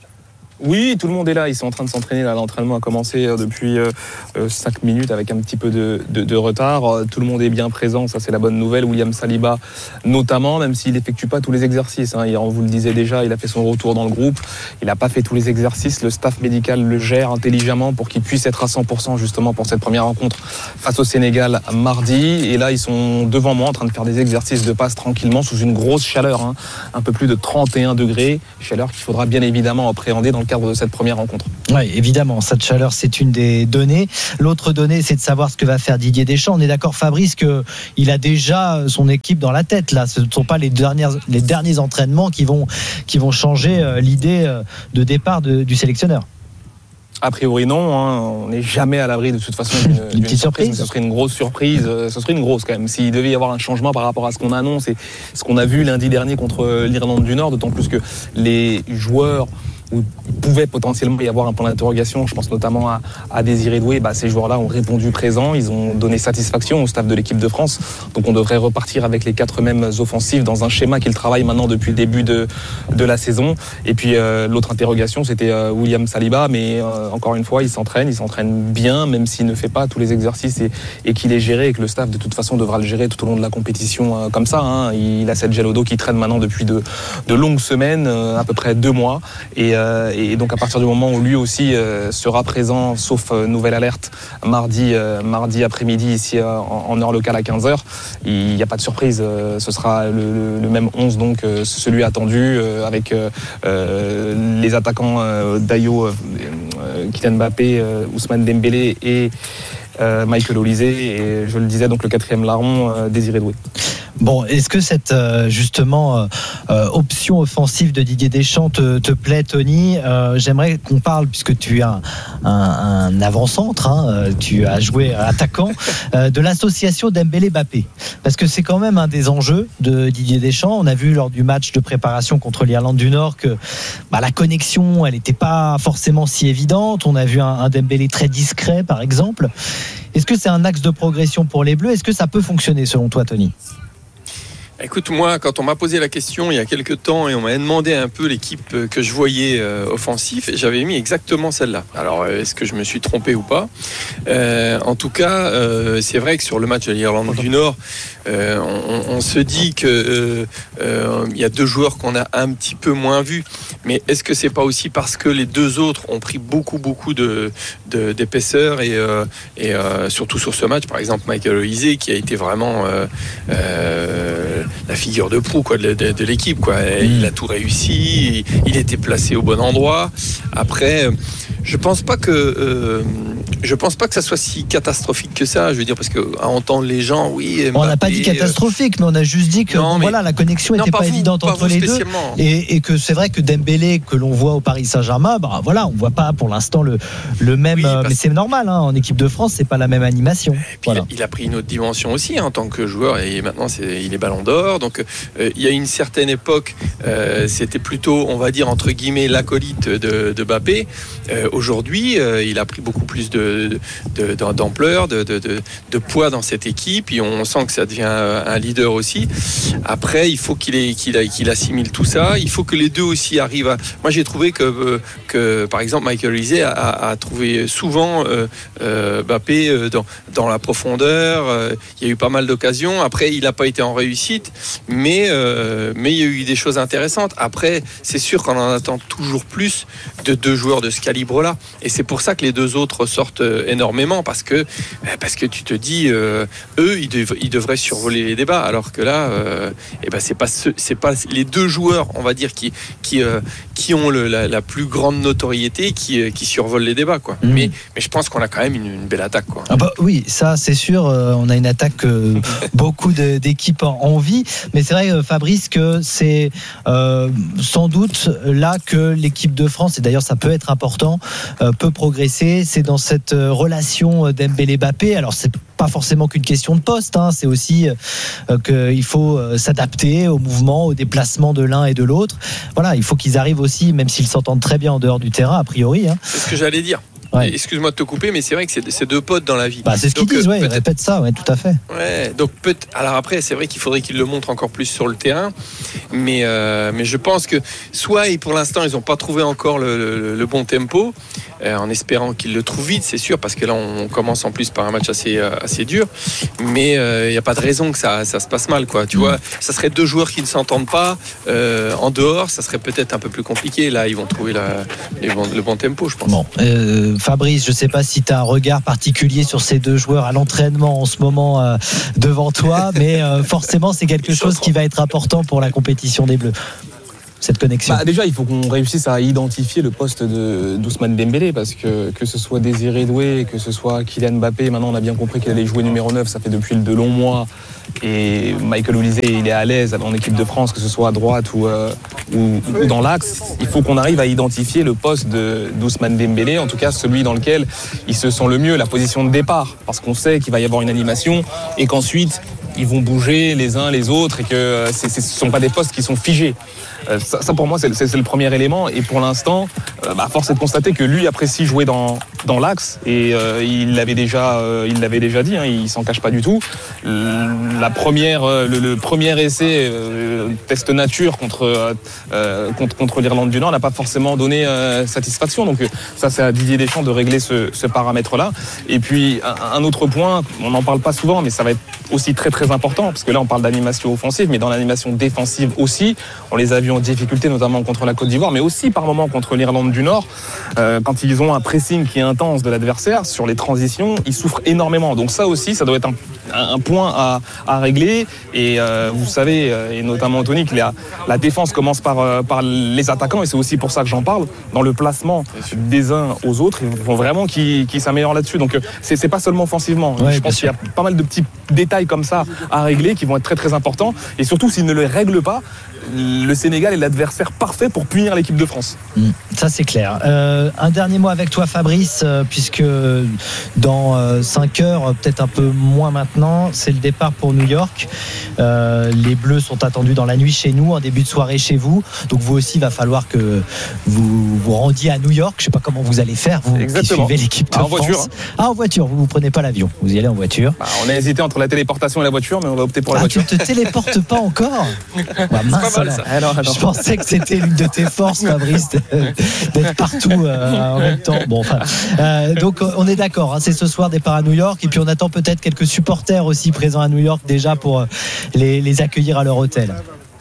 Oui, tout le monde est là. Ils sont en train de s'entraîner. Là, l'entraînement a commencé depuis euh, cinq minutes avec un petit peu de, de, de retard. Tout le monde est bien présent. Ça, c'est la bonne nouvelle. William Saliba, notamment, même s'il n'effectue pas tous les exercices. Hein. On vous le disait déjà, il a fait son retour dans le groupe. Il n'a pas fait tous les exercices. Le staff médical le gère intelligemment pour qu'il puisse être à cent pour cent justement pour cette première rencontre face au Sénégal mardi. Et là, ils sont devant moi en train de faire des exercices de passe tranquillement sous une grosse chaleur. Hein. Un peu plus de trente et un degrés. Chaleur qu'il faudra bien évidemment appréhender dans le cadre de cette première rencontre. Oui, évidemment, cette chaleur, c'est une des données. L'autre donnée, c'est de savoir ce que va faire Didier Deschamps. On est d'accord, Fabrice, qu'il a déjà son équipe dans la tête. Là, ce ne sont pas les, dernières, les derniers entraînements qui vont, qui vont changer l'idée de départ de, du sélectionneur. A priori non, hein. On n'est jamais à l'abri de toute façon d'une, une d'une petite surprise. surprise. Ce serait une grosse surprise, ce serait une grosse quand même. S'il devait y avoir un changement par rapport à ce qu'on annonce et ce qu'on a vu lundi dernier contre l'Irlande du Nord, d'autant plus que les joueurs où il pouvait potentiellement y avoir un point d'interrogation, je pense notamment à, à Désiré Doué, bah, ces joueurs-là ont répondu présent, ils ont donné satisfaction au staff de l'équipe de France, donc on devrait repartir avec les quatre mêmes offensifs dans un schéma qu'ils travaillent maintenant depuis le début de, de la saison. Et puis euh, l'autre interrogation, c'était euh, William Saliba, mais euh, encore une fois, il s'entraîne, il s'entraîne bien, même s'il ne fait pas tous les exercices et, et qu'il est géré et que le staff de toute façon devra le gérer tout au long de la compétition euh, comme ça. Hein. Il a cette gel au dos qui traîne maintenant depuis de, de longues semaines, euh, à peu près deux mois, et euh, Et donc à partir du moment où lui aussi euh, sera présent, sauf euh, nouvelle alerte, mardi, euh, mardi après-midi ici euh, en, en heure locale à quinze heures, il n'y a pas de surprise. Euh, ce sera le, le, le même onze, donc euh, celui attendu euh, avec euh, euh, les attaquants euh, Dayo, euh, euh, Kylian Mbappé, euh, Ousmane Dembélé et euh, Michael Olise. Et je le disais, donc le quatrième larron, euh, Désiré Doué. Bon, est-ce que cette euh, justement euh, option offensive de Didier Deschamps te, te plaît, Tony ? euh, J'aimerais qu'on parle, puisque tu es un, un, un avant-centre, hein, tu as joué attaquant, euh, de l'association Dembélé-Mbappé, parce que c'est quand même un des enjeux de Didier Deschamps. On a vu lors du match de préparation contre l'Irlande du Nord que bah, la connexion, elle n'était pas forcément si évidente. On a vu un, un Dembélé très discret, par exemple. Est-ce que c'est un axe de progression pour les Bleus ? Est-ce que ça peut fonctionner selon toi, Tony ? Écoute, moi, quand on m'a posé la question il y a quelques temps et on m'a demandé un peu l'équipe que je voyais euh, offensif, j'avais mis exactement celle-là. Alors, est-ce que je me suis trompé ou pas ? euh, En tout cas, euh, c'est vrai que sur le match de l'Irlande du Nord, euh, on, on se dit que euh, euh, y a deux joueurs qu'on a un petit peu moins vus. Mais est-ce que c'est pas aussi parce que les deux autres ont pris beaucoup, beaucoup de, de, d'épaisseur et, euh, et euh, surtout sur ce match, par exemple, Michael Olise qui a été vraiment euh, euh, la figure de proue quoi, de, de, de l'équipe. Quoi. Il a tout réussi, il était placé au bon endroit. Après, je pense pas que euh, je pense pas que ça soit si catastrophique que ça. Je veux dire, parce que à entendre les gens, oui. Mbappé, on n'a pas dit catastrophique, mais on a juste dit que non, mais, voilà, la connexion n'était pas, pas vous, évidente pas entre les deux. Et, et que c'est vrai que Dembélé, que l'on voit au Paris Saint-Germain, bah voilà, on voit pas pour l'instant le, le même. Oui, mais c'est normal, hein, en équipe de France, c'est pas la même animation. Voilà. Il, a, il a pris une autre dimension aussi hein, en tant que joueur, et maintenant c'est, il est Ballon d'Or. Donc euh, il y a une certaine époque, euh, c'était plutôt, on va dire entre guillemets, l'acolyte de, de Mbappé. Euh, aujourd'hui, euh, il a pris beaucoup plus de, de, de, d'ampleur, de, de, de, de poids dans cette équipe, et on sent que ça devient un leader aussi. Après, il faut qu'il, ait, qu'il, a, qu'il assimile tout ça. Il faut que les deux aussi arrivent à... Moi, j'ai trouvé que, que par exemple, Michael Olise a, a, a trouvé souvent euh, euh, Mbappé dans, dans la profondeur. Euh, il y a eu pas mal d'occasions. Après, il n'a pas été en réussite, mais, euh, mais il y a eu des choses intéressantes. Après, c'est sûr qu'on en attend toujours plus de deux joueurs de ce calibre-là. Et c'est pour ça que les deux autres sortent énormément parce que parce que tu te dis euh, eux ils, dev, ils devraient survoler les débats alors que là euh, et ben c'est pas ce, c'est pas les deux joueurs on va dire qui qui euh, qui ont le, la, la plus grande notoriété qui qui survolent les débats quoi. Mmh. Mais mais je pense qu'on a quand même une, une belle attaque quoi. Ah bah oui, ça c'est sûr, euh, on a une attaque que beaucoup de, d'équipes ont envie, mais c'est vrai Fabrice que c'est euh, sans doute là que l'équipe de France, et d'ailleurs ça peut être important, euh, peut progresser, c'est dans cette relation Dembélé-Mbappé. Alors c'est pas forcément qu'une question de poste, hein, c'est aussi euh, qu'il faut euh, s'adapter au mouvement, au déplacement de l'un et de l'autre. Voilà, il faut qu'ils arrivent aussi, même s'ils s'entendent très bien en dehors du terrain, a priori. Hein. C'est ce que j'allais dire. Ouais. Excuse-moi de te couper, mais c'est vrai que c'est, c'est deux potes dans la vie. Bah, c'est ce qu'ils donc, disent, ouais, ils répètent ça, ouais, tout à fait. Ouais, donc peut alors après, c'est vrai qu'il faudrait qu'ils le montrent encore plus sur le terrain, mais euh, mais je pense que soit et pour l'instant ils n'ont pas trouvé encore le, le, le bon tempo, euh, en espérant qu'ils le trouvent vite, c'est sûr, parce que là on commence en plus par un match assez assez dur, mais il euh, n'y a pas de raison que ça ça se passe mal, quoi. Tu mmh. vois, ça serait deux joueurs qui ne s'entendent pas euh, en dehors, ça serait peut-être un peu plus compliqué. Là, ils vont trouver la, les bons, le bon tempo, je pense. Bon. Euh... Fabrice, je ne sais pas si tu as un regard particulier sur ces deux joueurs à l'entraînement en ce moment euh, devant toi, mais euh, forcément c'est quelque chose qui va être important pour la compétition des Bleus. Cette connexion. Bah déjà, il faut qu'on réussisse à identifier le poste de d'Ousmane Dembélé, parce que que ce soit Désiré Doué, que ce soit Kylian Mbappé, maintenant on a bien compris qu'il allait jouer numéro neuf, ça fait depuis de longs mois. Et Michael Olise, il est à l'aise en équipe de France, que ce soit à droite ou, euh, ou, ou dans l'axe. Il faut qu'on arrive à identifier le poste de, d'Ousmane Dembélé, en tout cas celui dans lequel il se sent le mieux, la position de départ, parce qu'on sait qu'il va y avoir une animation et qu'ensuite ils vont bouger les uns les autres et que c'est, c'est, ce ne sont pas des postes qui sont figés. Euh, ça, ça pour moi c'est, c'est, c'est le premier élément, et pour l'instant euh, bah, force est de constater que lui apprécie jouer dans, dans l'axe, et euh, il l'avait déjà, euh, il l'avait déjà dit, hein, il s'en cache pas du tout. La première, le, le premier essai euh, test nature contre, euh, contre, contre l'Irlande du Nord n'a pas forcément donné euh, satisfaction, donc ça c'est à Didier Deschamps de régler ce, ce paramètre-là. Et puis un, un autre point, on n'en parle pas souvent, mais ça va être aussi très très important, parce que là on parle d'animation offensive, mais dans l'animation défensive aussi, on les a vus en difficulté, notamment contre la Côte d'Ivoire, mais aussi par moments contre l'Irlande du Nord, euh, quand ils ont un pressing qui est intense de l'adversaire sur les transitions, ils souffrent énormément. Donc ça aussi, ça doit être un, un point à, à régler. Et euh, vous savez, et notamment Anthony, que la, la défense commence par, euh, par les attaquants, et c'est aussi pour ça que j'en parle. Dans le placement des uns aux autres, il faut vraiment qu'ils, qu'ils s'améliorent là-dessus. Donc c'est, c'est pas seulement offensivement. Ouais, je pense qu'il y a pas mal de petits détails comme ça à régler qui vont être très très importants, et surtout s'ils ne les règlent pas, le Sénégal est l'adversaire parfait pour punir l'équipe de France. Mmh, ça c'est clair. Euh, un dernier mot avec toi Fabrice, euh, puisque dans euh, cinq heures, peut-être un peu moins maintenant, c'est le départ pour New York. Euh, les Bleus sont attendus dans la nuit chez nous, en début de soirée chez vous. Donc vous aussi, il va falloir que vous vous rendiez à New York. Je ne sais pas comment vous allez faire, vous Exactement. qui suivez l'équipe de ah, en France. Voiture, hein. Ah, en voiture, vous ne prenez pas l'avion, vous y allez en voiture. Bah, on a hésité entre la téléportation et la voiture, mais on va opter pour la ah, voiture. Tu ne te téléportes pas encore? Bah, mince, c'est pas mal, ça. Alors, alors. Je pensais que c'était l'une de tes forces, Fabrice, d'être partout euh, en même temps. Bon, enfin, euh, donc on est d'accord, hein, c'est ce soir départ à New York, et puis on attend peut-être quelques supporters aussi présents à New York déjà pour les, les accueillir à leur hôtel.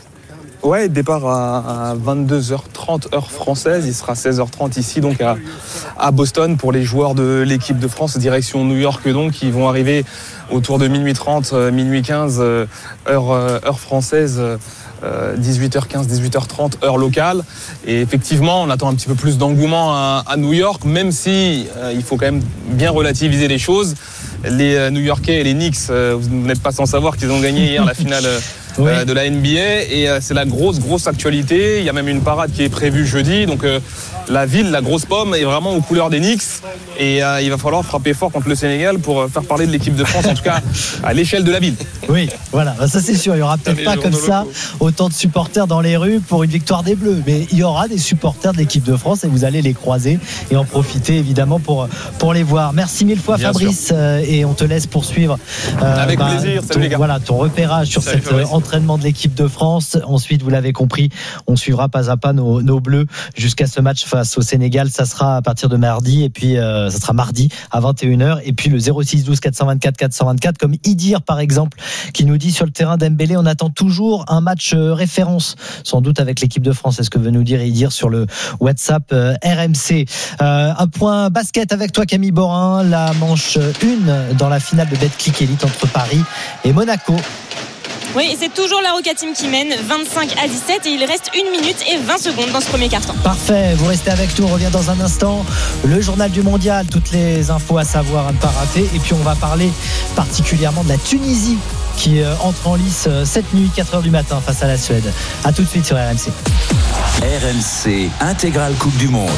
Ouais, départ à vingt-deux heures trente heure française, il sera seize heures trente ici donc à, à Boston pour les joueurs de l'équipe de France, direction New York donc, qui vont arriver autour de minuit trente, minuit quinze heure, heure française. Euh, dix-huit heures quinze, dix-huit heures trente heure locale, et effectivement on attend un petit peu plus d'engouement à, à New York, même si euh, il faut quand même bien relativiser les choses. Les euh, New-Yorkais et les Knicks, euh, vous n'êtes pas sans savoir qu'ils ont gagné hier la finale euh, oui. de la N B A, et euh, c'est la grosse grosse actualité. Il y a même une parade qui est prévue jeudi, donc euh, la ville, la grosse pomme est vraiment aux couleurs des Knicks, et euh, il va falloir frapper fort contre le Sénégal pour faire parler de l'équipe de France, en tout cas à l'échelle de la ville. Oui, voilà, ça c'est sûr, il n'y aura peut-être pas comme ça autant de supporters dans les rues pour une victoire des Bleus, mais il y aura des supporters de l'équipe de France, et vous allez les croiser et en profiter évidemment pour, pour les voir. Merci mille fois Bien Fabrice, euh, et on te laisse poursuivre euh, avec bah, plaisir. Salut ton, les gars. Voilà, ton repérage sur Salut, cette entraînement de l'équipe de France. Ensuite, vous l'avez compris, on suivra pas à pas nos, nos Bleus jusqu'à ce match face au Sénégal. Ça sera à partir de mardi, et puis euh, ça sera mardi à vingt et une heures. Et puis le zéro six douze quatre cent vingt-quatre quatre cent vingt-quatre, comme Idir par exemple, qui nous dit sur le terrain d'Embélé, on attend toujours un match référence, sans doute avec l'équipe de France. C'est ce que veut nous dire Idir sur le WhatsApp euh, R M C. Euh, un point basket avec toi, Camille Borin. La manche une dans la finale de Betclic Elite entre Paris et Monaco. Oui, et c'est toujours la Roca Team qui mène vingt-cinq à dix-sept, et il reste une minute et vingt secondes dans ce premier quart-temps. Parfait, vous restez avec nous, on revient dans un instant. Le journal du mondial, toutes les infos à savoir, à ne pas rater. Et puis on va parler particulièrement de la Tunisie qui entre en lice cette nuit, quatre heures du matin, face à la Suède. A tout de suite sur R M C. R M C Intégrale Coupe du Monde.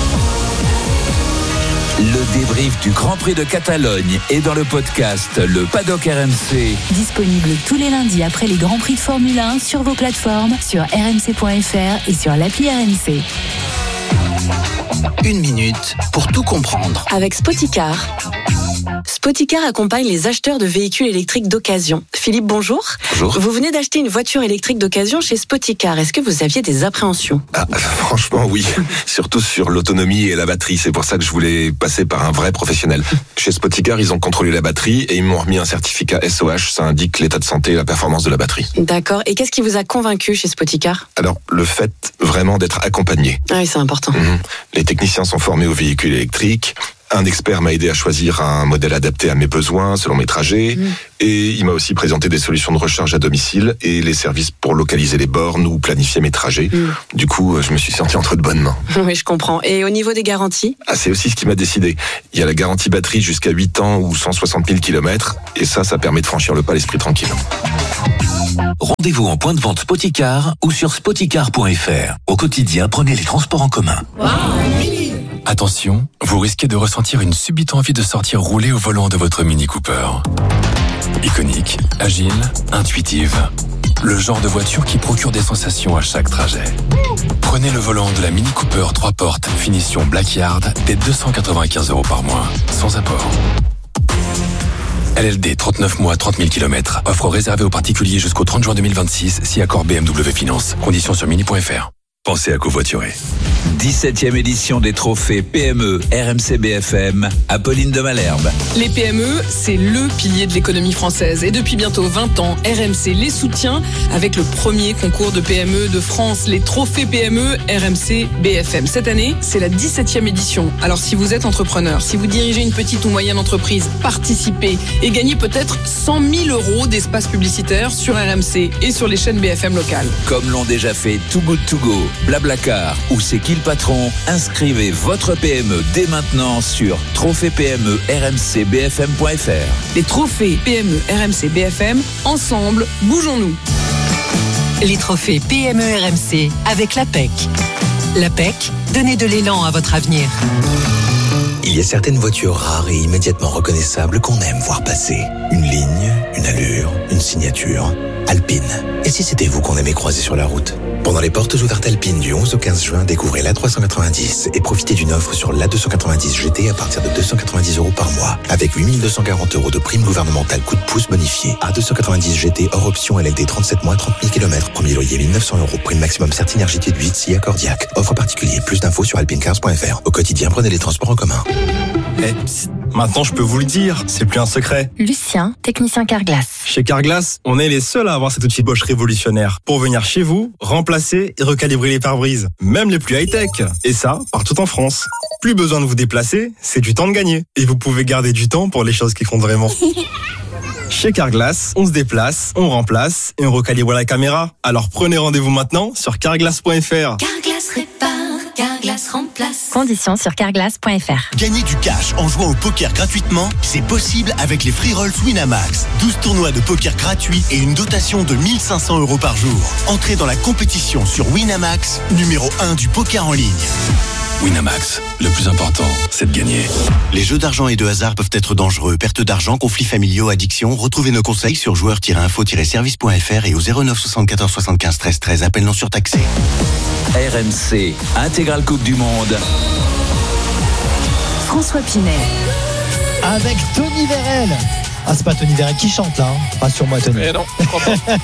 Le débrief du Grand Prix de Catalogne est dans le podcast Le Paddock R M C. Disponible tous les lundis après les Grands Prix de Formule un sur vos plateformes, sur r m c point f r et sur l'appli R M C. Une minute pour tout comprendre. Avec Spoticar. Spoticar accompagne les acheteurs de véhicules électriques d'occasion. Philippe, bonjour. Bonjour. Vous venez d'acheter une voiture électrique d'occasion chez Spoticar. Est-ce que vous aviez des appréhensions ? Ah, franchement, oui. Surtout sur l'autonomie et la batterie. C'est pour ça que je voulais passer par un vrai professionnel. Chez Spoticar, ils ont contrôlé la batterie et ils m'ont remis un certificat S O H. Ça indique l'état de santé et la performance de la batterie. D'accord. Et qu'est-ce qui vous a convaincu chez Spoticar ? Alors, le fait vraiment d'être accompagné. Ah oui, c'est important. Mmh. Les techniciens sont formés aux véhicules électriques. Un expert m'a aidé à choisir un modèle adapté à mes besoins, selon mes trajets. Mmh. Et il m'a aussi présenté des solutions de recharge à domicile et les services pour localiser les bornes ou planifier mes trajets. Mmh. Du coup, je me suis senti entre de bonnes mains. Oui, je comprends. Et au niveau des garanties ? Ah, c'est aussi ce qui m'a décidé. Il y a la garantie batterie jusqu'à huit ans ou cent soixante mille kilomètres. Et ça, ça permet de franchir le pas l'esprit tranquille. Rendez-vous en point de vente Spoticar ou sur spoticar point f r. Au quotidien, prenez les transports en commun. Wow. Attention, vous risquez de ressentir une subite envie de sortir rouler au volant de votre Mini Cooper. Iconique, agile, intuitive. Le genre de voiture qui procure des sensations à chaque trajet. Prenez le volant de la Mini Cooper trois portes, finition Blackyard, dès deux cent quatre-vingt-quinze euros par mois, sans apport. L L D, trente-neuf mois, trente mille kilomètres. Offre réservée aux particuliers jusqu'au trente juin deux mille vingt-six, si accord B M W Finance. Conditions sur mini point f r. Pensez à covoiturer. dix-septième édition des trophées P M E R M C B F M, Apolline de Malherbe. Les P M E, c'est le pilier de l'économie française. Et depuis bientôt vingt ans, R M C les soutient avec le premier concours de P M E de France, les trophées P M E R M C B F M. Cette année, c'est la dix-septième édition. Alors si vous êtes entrepreneur, si vous dirigez une petite ou moyenne entreprise, participez et gagnez peut-être cent mille euros d'espace publicitaire sur R M C et sur les chaînes B F M locales. Comme l'ont déjà fait Too Good To Go, Blablacar ou C'est qui le patron, inscrivez votre P M E dès maintenant sur trophée P M E R M C B F M point f r. Les trophées P M E R M C B F M, ensemble, bougeons-nous. Les trophées P M E R M C avec l'A P E C. L'A P E C, donnez de l'élan à votre avenir. Il y a certaines voitures rares et immédiatement reconnaissables qu'on aime voir passer. Une ligne, une allure, une signature. Alpine. Et si c'était vous qu'on aimait croiser sur la route ? Pendant les portes ouvertes Alpine du onze au quinze juin, découvrez l'A trois cent quatre-vingt-dix et profitez d'une offre sur l'A deux cent quatre-vingt-dix G T à partir de deux cent quatre-vingt-dix euros par mois, avec huit mille deux cent quarante euros de prime gouvernementale coup de pouce bonifié. A deux cent quatre-vingt-dix G T hors option L L D trente-sept mois, trente mille kilomètres. Premier loyer mille neuf cents euros. Prime maximum Certinergie de huit si accordiaque. Offre particulier. Plus d'infos sur alpinecars point f r. Au quotidien, prenez les transports en commun. Eh, maintenant je peux vous le dire, c'est plus un secret. Lucien, technicien Carglass. Chez Carglass, on est les seuls à avoir cet outil Bosch révolutionnaire pour venir chez vous, remplacer et recalibrer les pare-brises, même les plus high-tech. Et ça, partout en France. Plus besoin de vous déplacer, c'est du temps de gagner. Et vous pouvez garder du temps pour les choses qui comptent vraiment. Chez Carglass, on se déplace, on remplace et on recalibre la caméra. Alors prenez rendez-vous maintenant sur carglass point f r. Carglass répare, Carglass remplace. Conditions sur carglass point f r. Gagner du cash en jouant au poker gratuitement, c'est possible avec les Free Rolls Winamax. douze tournois de poker gratuits et une dotation de mille cinq cents euros par jour. Entrez dans la compétition sur Winamax, numéro un du poker en ligne. Winamax, le plus important, c'est de gagner. Les jeux d'argent et de hasard peuvent être dangereux. Perte d'argent, conflits familiaux, addiction. Retrouvez nos conseils sur joueurs tiret info tiret service point f r et au zéro neuf soixante-quatorze soixante-quinze treize treize. Appel non surtaxé. R M C, Intégrale Coupe du Monde. François Pinet. Avec Tony Vérel. Ah, c'est pas Tony Verret qui chante là, hein. Rassure-moi, Tony. Mais non, je crois pas.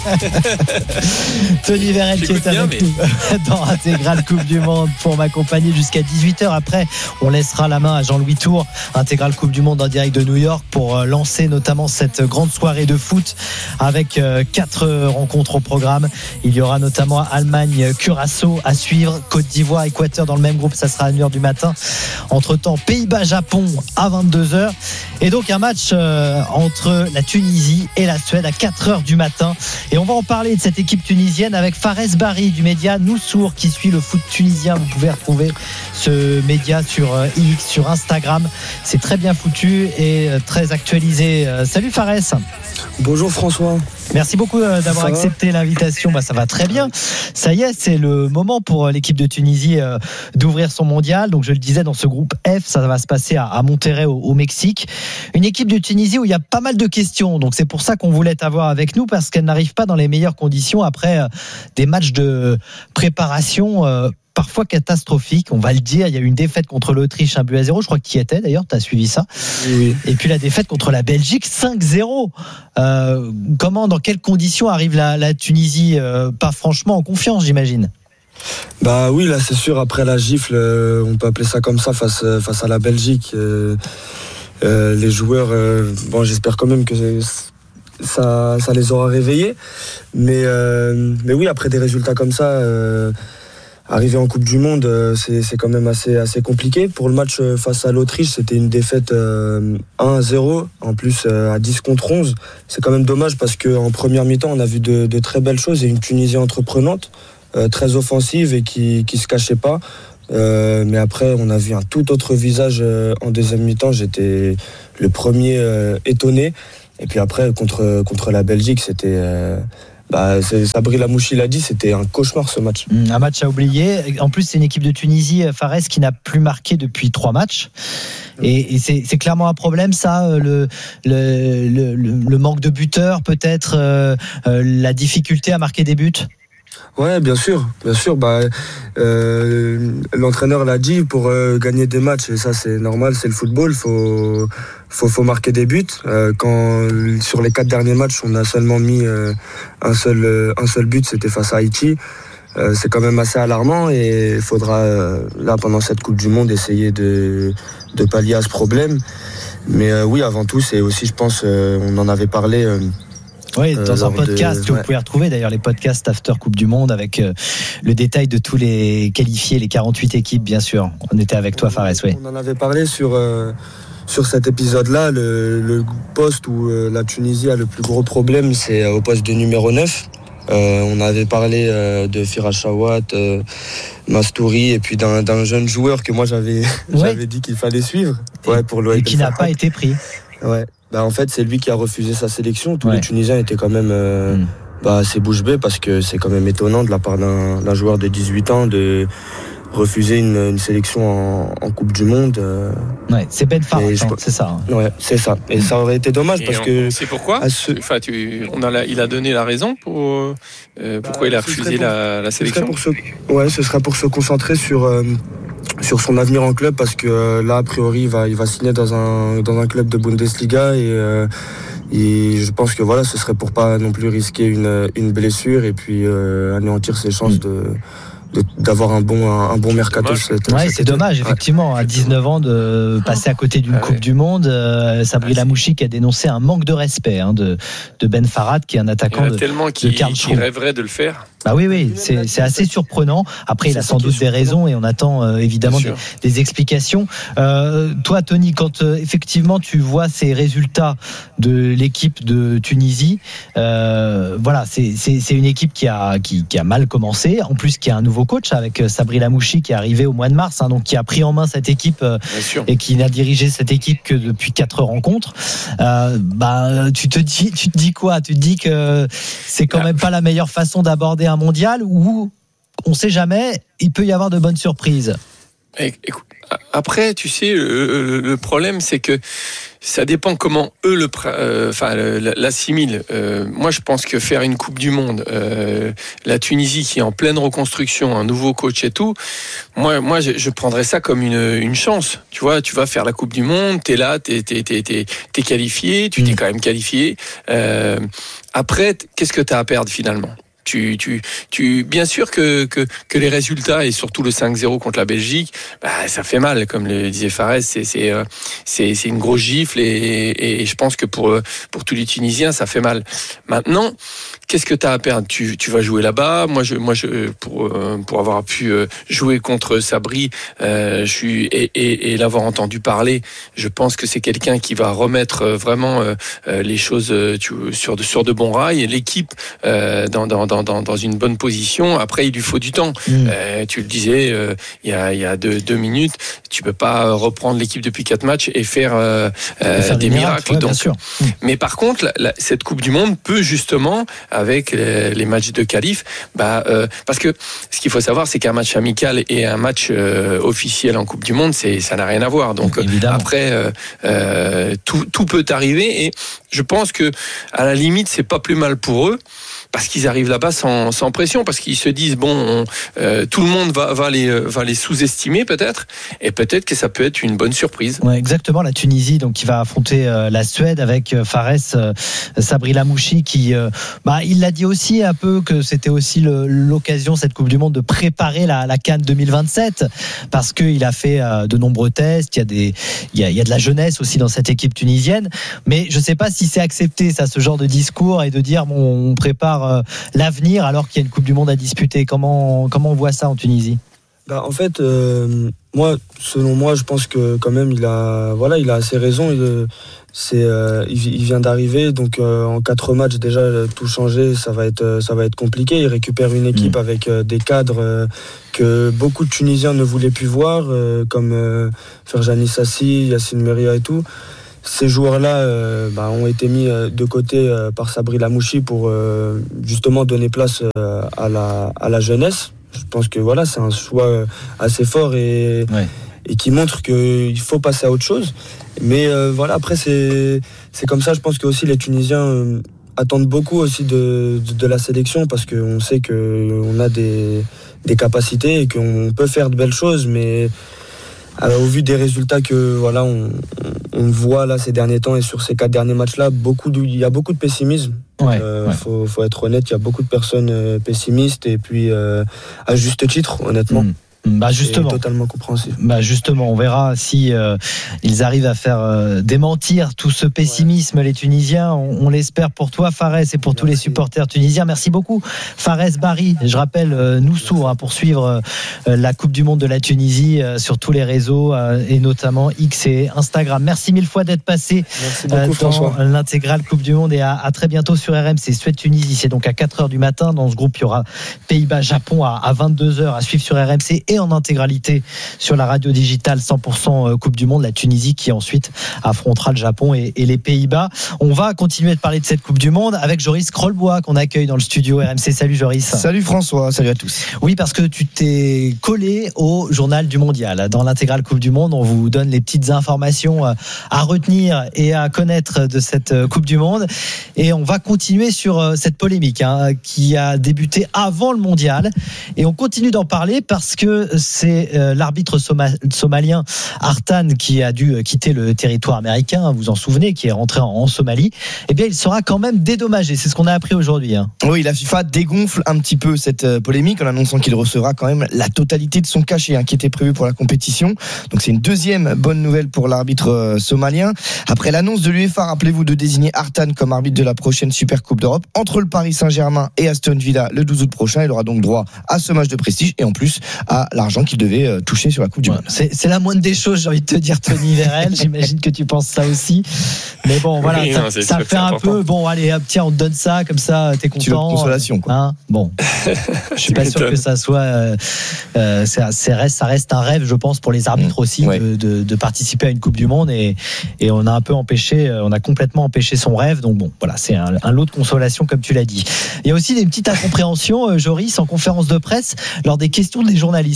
Tony Verret qui est avec nous dans Intégrale Coupe du Monde pour m'accompagner jusqu'à dix-huit heures. Après, on laissera la main à Jean-Louis Tour, Intégrale Coupe du Monde en direct de New York, pour lancer notamment cette grande soirée de foot avec quatre rencontres au programme. Il y aura notamment Allemagne-Curaçao à suivre, Côte d'Ivoire, Équateur dans le même groupe, ça sera à une heure du matin. Entre-temps, Pays-Bas-Japon à vingt-deux heures. Et donc un match euh, entre la Tunisie et la Suède à quatre heures du matin. Et on va en parler de cette équipe tunisienne avec Fares Barry du média Noussour qui suit le foot tunisien. Vous pouvez retrouver ce média sur euh, X, sur Instagram. C'est très bien foutu et euh, très actualisé. Euh, salut Fares. Bonjour François. Merci beaucoup euh, d'avoir accepté l'invitation. Bah, ça va très bien. Ça y est, c'est le moment pour l'équipe de Tunisie euh, d'ouvrir son mondial. Donc je le disais, dans ce groupe F, ça va se passer à, à Monterrey au, au Mexique. Une équipe de Tunisie où il y a pas mal de questions. Donc c'est pour ça qu'on voulait t'avoir avec nous, parce qu'elle n'arrive pas dans les meilleures conditions après euh, des matchs de préparation euh, parfois catastrophique, on va le dire. Il y a eu une défaite contre l'Autriche, un but à zéro. Je crois que tu y étais d'ailleurs, tu as suivi ça. Oui. Et puis la défaite contre la Belgique, cinq zéro. Euh, comment, dans quelles conditions arrive la, la Tunisie euh, Pas franchement en confiance, j'imagine. Bah oui, là c'est sûr, après la gifle, euh, on peut appeler ça comme ça, face, face à la Belgique. Euh, euh, les joueurs, euh, bon, j'espère quand même que ça, ça les aura réveillés. Mais, euh, mais oui, après des résultats comme ça... Euh, Arriver en Coupe du Monde, c'est, c'est quand même assez, assez compliqué. Pour le match face à l'Autriche, c'était une défaite euh, un à zéro, en plus euh, à dix contre onze. C'est quand même dommage parce qu'en première mi-temps, on a vu de, de très belles choses et une Tunisie entreprenante, euh, très offensive et qui ne se cachait pas. Euh, mais après, on a vu un tout autre visage euh, en deuxième mi-temps. J'étais le premier euh, étonné. Et puis après, contre, contre la Belgique, c'était... Euh, Bah, Sabri Lamouchi l'a dit, c'était un cauchemar ce match. Un match à oublier. En plus, c'est une équipe de Tunisie, Fares, qui n'a plus marqué depuis trois matchs. Et, et c'est, c'est clairement un problème, ça, le, le, le, le manque de buteurs, peut-être, euh, la difficulté à marquer des buts. Ouais, bien sûr, bien sûr. Bah, euh, l'entraîneur l'a dit, pour euh, gagner des matchs, et ça c'est normal, c'est le football, faut, faut, faut marquer des buts. Euh, quand sur les quatre derniers matchs, on a seulement mis euh, un seul, euh, un seul but, c'était face à Haïti. Euh, c'est quand même assez alarmant et il faudra euh, là pendant cette Coupe du Monde essayer de, de pallier à ce problème. Mais euh, oui, avant tout, c'est aussi, je pense, euh, on en avait parlé. Euh, Oui, dans euh, un podcast de... que ouais. vous pouvez retrouver d'ailleurs les podcasts After Coupe du Monde avec euh, le détail de tous les qualifiés, les quarante-huit équipes, bien sûr. On était avec toi, Fares, oui. On en avait parlé sur, euh, sur cet épisode-là. Le, le poste où euh, la Tunisie a le plus gros problème, c'est au poste de numéro neuf. Euh, on avait parlé euh, de Firas Chawat, euh, Mastouri et puis d'un, d'un jeune joueur que moi j'avais, ouais. j'avais dit qu'il fallait suivre. Ouais, pour et qui n'a pas été pris. Ouais. Bah en fait, c'est lui qui a refusé sa sélection. Tous ouais. les Tunisiens étaient quand même euh, mm. bah, assez bouche bée parce que c'est quand même étonnant de la part d'un, d'un joueur de dix-huit ans de refuser une, une sélection en, en Coupe du Monde. Euh, ouais, c'est Ben Farhat, hein, c'est ça. Hein. Ouais, c'est ça. Et ça aurait été dommage et parce on, que. C'est pourquoi ce... enfin, tu, on a la, il a donné la raison pour euh, pourquoi bah, il a refusé pour, la, la sélection. Ce serait pour se, ouais, ce serait pour se concentrer sur. Euh, sur son avenir en club parce que euh, là a priori il va, il va signer dans un, dans un club de Bundesliga et, euh, et je pense que voilà ce serait pour pas non plus risquer une, une blessure et puis euh, anéantir ses chances de, de, d'avoir un bon, un, un bon mercato. Cette, ouais, cette c'est dommage effectivement, ouais. À dix-neuf ans de passer à côté d'une ouais. Coupe du Monde. euh, Sabri Lamouchi qui a dénoncé un manque de respect hein, de, de Ben Farhat qui est un attaquant de, tellement de Karlsruhe. Qui rêverait de le faire. Bah oui, oui, c'est, c'est assez surprenant. Après, il a sans doute des raisons et on attend euh, évidemment des, des explications. Euh, toi, Tony, quand euh, effectivement tu vois ces résultats de l'équipe de Tunisie, euh, voilà, c'est, c'est, c'est une équipe qui a, qui, qui a mal commencé. En plus, qui a un nouveau coach avec Sabri Lamouchi qui est arrivé au mois de mars, hein, donc qui a pris en main cette équipe euh, et qui n'a dirigé cette équipe que depuis quatre rencontres. Euh, bah, tu te dis, tu te dis quoi ? Tu te dis que c'est quand même pas la meilleure façon d'aborder un mondial où on ne sait jamais, il peut y avoir de bonnes surprises. Écoute, après, tu sais, le, le problème, c'est que ça dépend comment eux le, euh, enfin, l'assimilent. Euh, moi, je pense que faire une Coupe du Monde, euh, la Tunisie qui est en pleine reconstruction, un nouveau coach et tout, moi, moi, je, je prendrais ça comme une, une chance. Tu vois, tu vas faire la Coupe du Monde, t'es là, t'es, t'es, t'es, t'es, t'es qualifié, tu t'es quand même qualifié. Euh, après, qu'est-ce que t'as à perdre finalement ? Tu, tu, tu, bien sûr que, que, que les résultats et surtout le cinq zéro contre la Belgique, bah, ça fait mal, comme le disait Fares, c'est, c'est, c'est, c'est une grosse gifle et, et, et je pense que pour, pour tous les Tunisiens, ça fait mal. Maintenant, qu'est-ce que tu as à perdre? Tu, tu vas jouer là-bas. Moi, je, moi, je, pour, pour avoir pu jouer contre Sabri, euh, je suis, et, et, et l'avoir entendu parler, je pense que c'est quelqu'un qui va remettre vraiment euh, les choses tu, sur, de, sur de bons rails et l'équipe euh, dans, dans Dans, dans, dans une bonne position. Après, il lui faut du temps. Mmh. Euh, tu le disais, euh, il y a, il y a deux, deux minutes, tu peux pas reprendre l'équipe depuis quatre matchs et faire, euh, euh, faire des, des miracles. miracles. Ouais, donc, bien sûr. Mmh. Mais par contre, la, la, cette Coupe du Monde peut justement, avec les, les matchs de qualif, bah, euh, parce que ce qu'il faut savoir, c'est qu'un match amical et un match euh, officiel en Coupe du Monde, c'est, ça n'a rien à voir. Donc évidemment. Après, euh, euh, tout, tout peut arriver et je pense que à la limite, c'est pas plus mal pour eux. Parce qu'ils arrivent là-bas sans, sans pression, parce qu'ils se disent bon, on, euh, tout le monde va, va les, va les sous-estimer peut-être, et peut-être que ça peut être une bonne surprise. Ouais, exactement, la Tunisie, donc qui va affronter euh, la Suède avec euh, Fares euh, Sabri Lamouchi, qui, euh, bah, il l'a dit aussi un peu que c'était aussi le, l'occasion cette Coupe du Monde de préparer la, la CAN deux mille vingt-sept, parce que il a fait euh, de nombreux tests. Il y a des, il y a, il y a de la jeunesse aussi dans cette équipe tunisienne, mais je sais pas si c'est accepté ça, ce genre de discours et de dire bon, on prépare l'avenir alors qu'il y a une Coupe du Monde à disputer. Comment, comment on voit ça en Tunisie? Bah, en fait, euh, moi, selon moi, je pense que quand même, il a, voilà, il a assez raison. Il, c'est, euh, il, il vient d'arriver, donc euh, en quatre matchs déjà, tout changer, ça va être, ça va être compliqué. Il récupère une équipe mmh. avec euh, des cadres euh, que beaucoup de Tunisiens ne voulaient plus voir, euh, comme euh, Ferjani Sassi, Yassine Meria et tout. Ces joueurs-là euh, bah, ont été mis de côté euh, par Sabri Lamouchi pour euh, justement donner place euh, à, la, à la jeunesse. Je pense que voilà, c'est un choix assez fort et, ouais. et qui montre qu'il faut passer à autre chose. Mais euh, voilà, après, c'est, c'est comme ça. Je pense que aussi les Tunisiens euh, attendent beaucoup aussi de, de, de la sélection parce qu'on sait qu'on a des, des capacités et qu'on peut faire de belles choses, mais alors, au vu des résultats que voilà on, on voit là ces derniers temps et sur ces quatre derniers matchs là, beaucoup de, il y a beaucoup de pessimisme. Ouais, euh, ouais. Faut, faut être honnête, il y a beaucoup de personnes euh, pessimistes et puis euh, à juste titre, honnêtement. Mmh. Bah justement, c'est totalement compréhensible. Bah justement, on verra si euh, ils arrivent à faire euh, démentir tout ce pessimisme, ouais. les Tunisiens. On, on l'espère pour toi, Fares, et pour Merci. tous les supporters tunisiens. Merci beaucoup, Fares Barry. Je rappelle euh, Noussou hein, pour suivre euh, la Coupe du Monde de la Tunisie euh, sur tous les réseaux euh, et notamment X et Instagram. Merci mille fois d'être passé beaucoup, euh, dans François. l'intégrale Coupe du Monde et à, à très bientôt sur R M C. Suède-Tunisie, c'est donc à quatre heures du matin. Dans ce groupe, il y aura Pays-Bas-Japon à, à vingt-deux heures à suivre sur R M C. Et en intégralité sur la radio digitale cent pour cent Coupe du Monde, la Tunisie qui ensuite affrontera le Japon et, et les Pays-Bas. On va continuer de parler de cette Coupe du Monde avec Joris Krolbois qu'on accueille dans le studio R M C. Salut Joris. Salut François, salut à tous. Oui, parce que tu t'es collé au journal du mondial. Dans l'intégrale Coupe du Monde, on vous donne les petites informations à retenir et à connaître de cette Coupe du Monde. Et on va continuer sur cette polémique hein, qui a débuté avant le mondial. Et on continue d'en parler parce que c'est euh, l'arbitre soma- somalien Artan qui a dû quitter le territoire américain, vous vous en souvenez, qui est rentré en, en Somalie. Eh bien, il sera quand même dédommagé. C'est ce qu'on a appris aujourd'hui. Hein. Oui, la FIFA dégonfle un petit peu cette euh, polémique en annonçant qu'il recevra quand même la totalité de son cachet hein, qui était prévu pour la compétition. Donc c'est une deuxième bonne nouvelle pour l'arbitre euh, somalien. Après l'annonce de l'UEFA, rappelez-vous, de désigner Artan comme arbitre de la prochaine Super Coupe d'Europe entre le Paris Saint-Germain et Aston Villa le douze août prochain. Il aura donc droit à ce match de prestige et en plus à l'argent qu'il devait euh, toucher sur la Coupe du ouais, Monde. C'est, c'est la moindre des choses, j'ai envie de te dire, Tony Vérel. J'imagine que tu penses ça aussi. Mais bon, voilà, oui, ça, non, ça fait un important. peu. Bon, allez, hop, tiens, on te donne ça, comme ça, t'es content. Tu veux de consolation, quoi. Hein bon, je suis pas sûr que ça soit. Euh, euh, ça, ça, reste, ça reste un rêve, je pense, pour les arbitres mmh, aussi, ouais. de, de, de participer à une Coupe du Monde. Et, et on a un peu empêché, on a complètement empêché son rêve. Donc bon, voilà, c'est un, un lot de consolation, comme tu l'as dit. Il y a aussi des petites incompréhensions, euh, Joris, en conférence de presse, lors des questions des journalistes.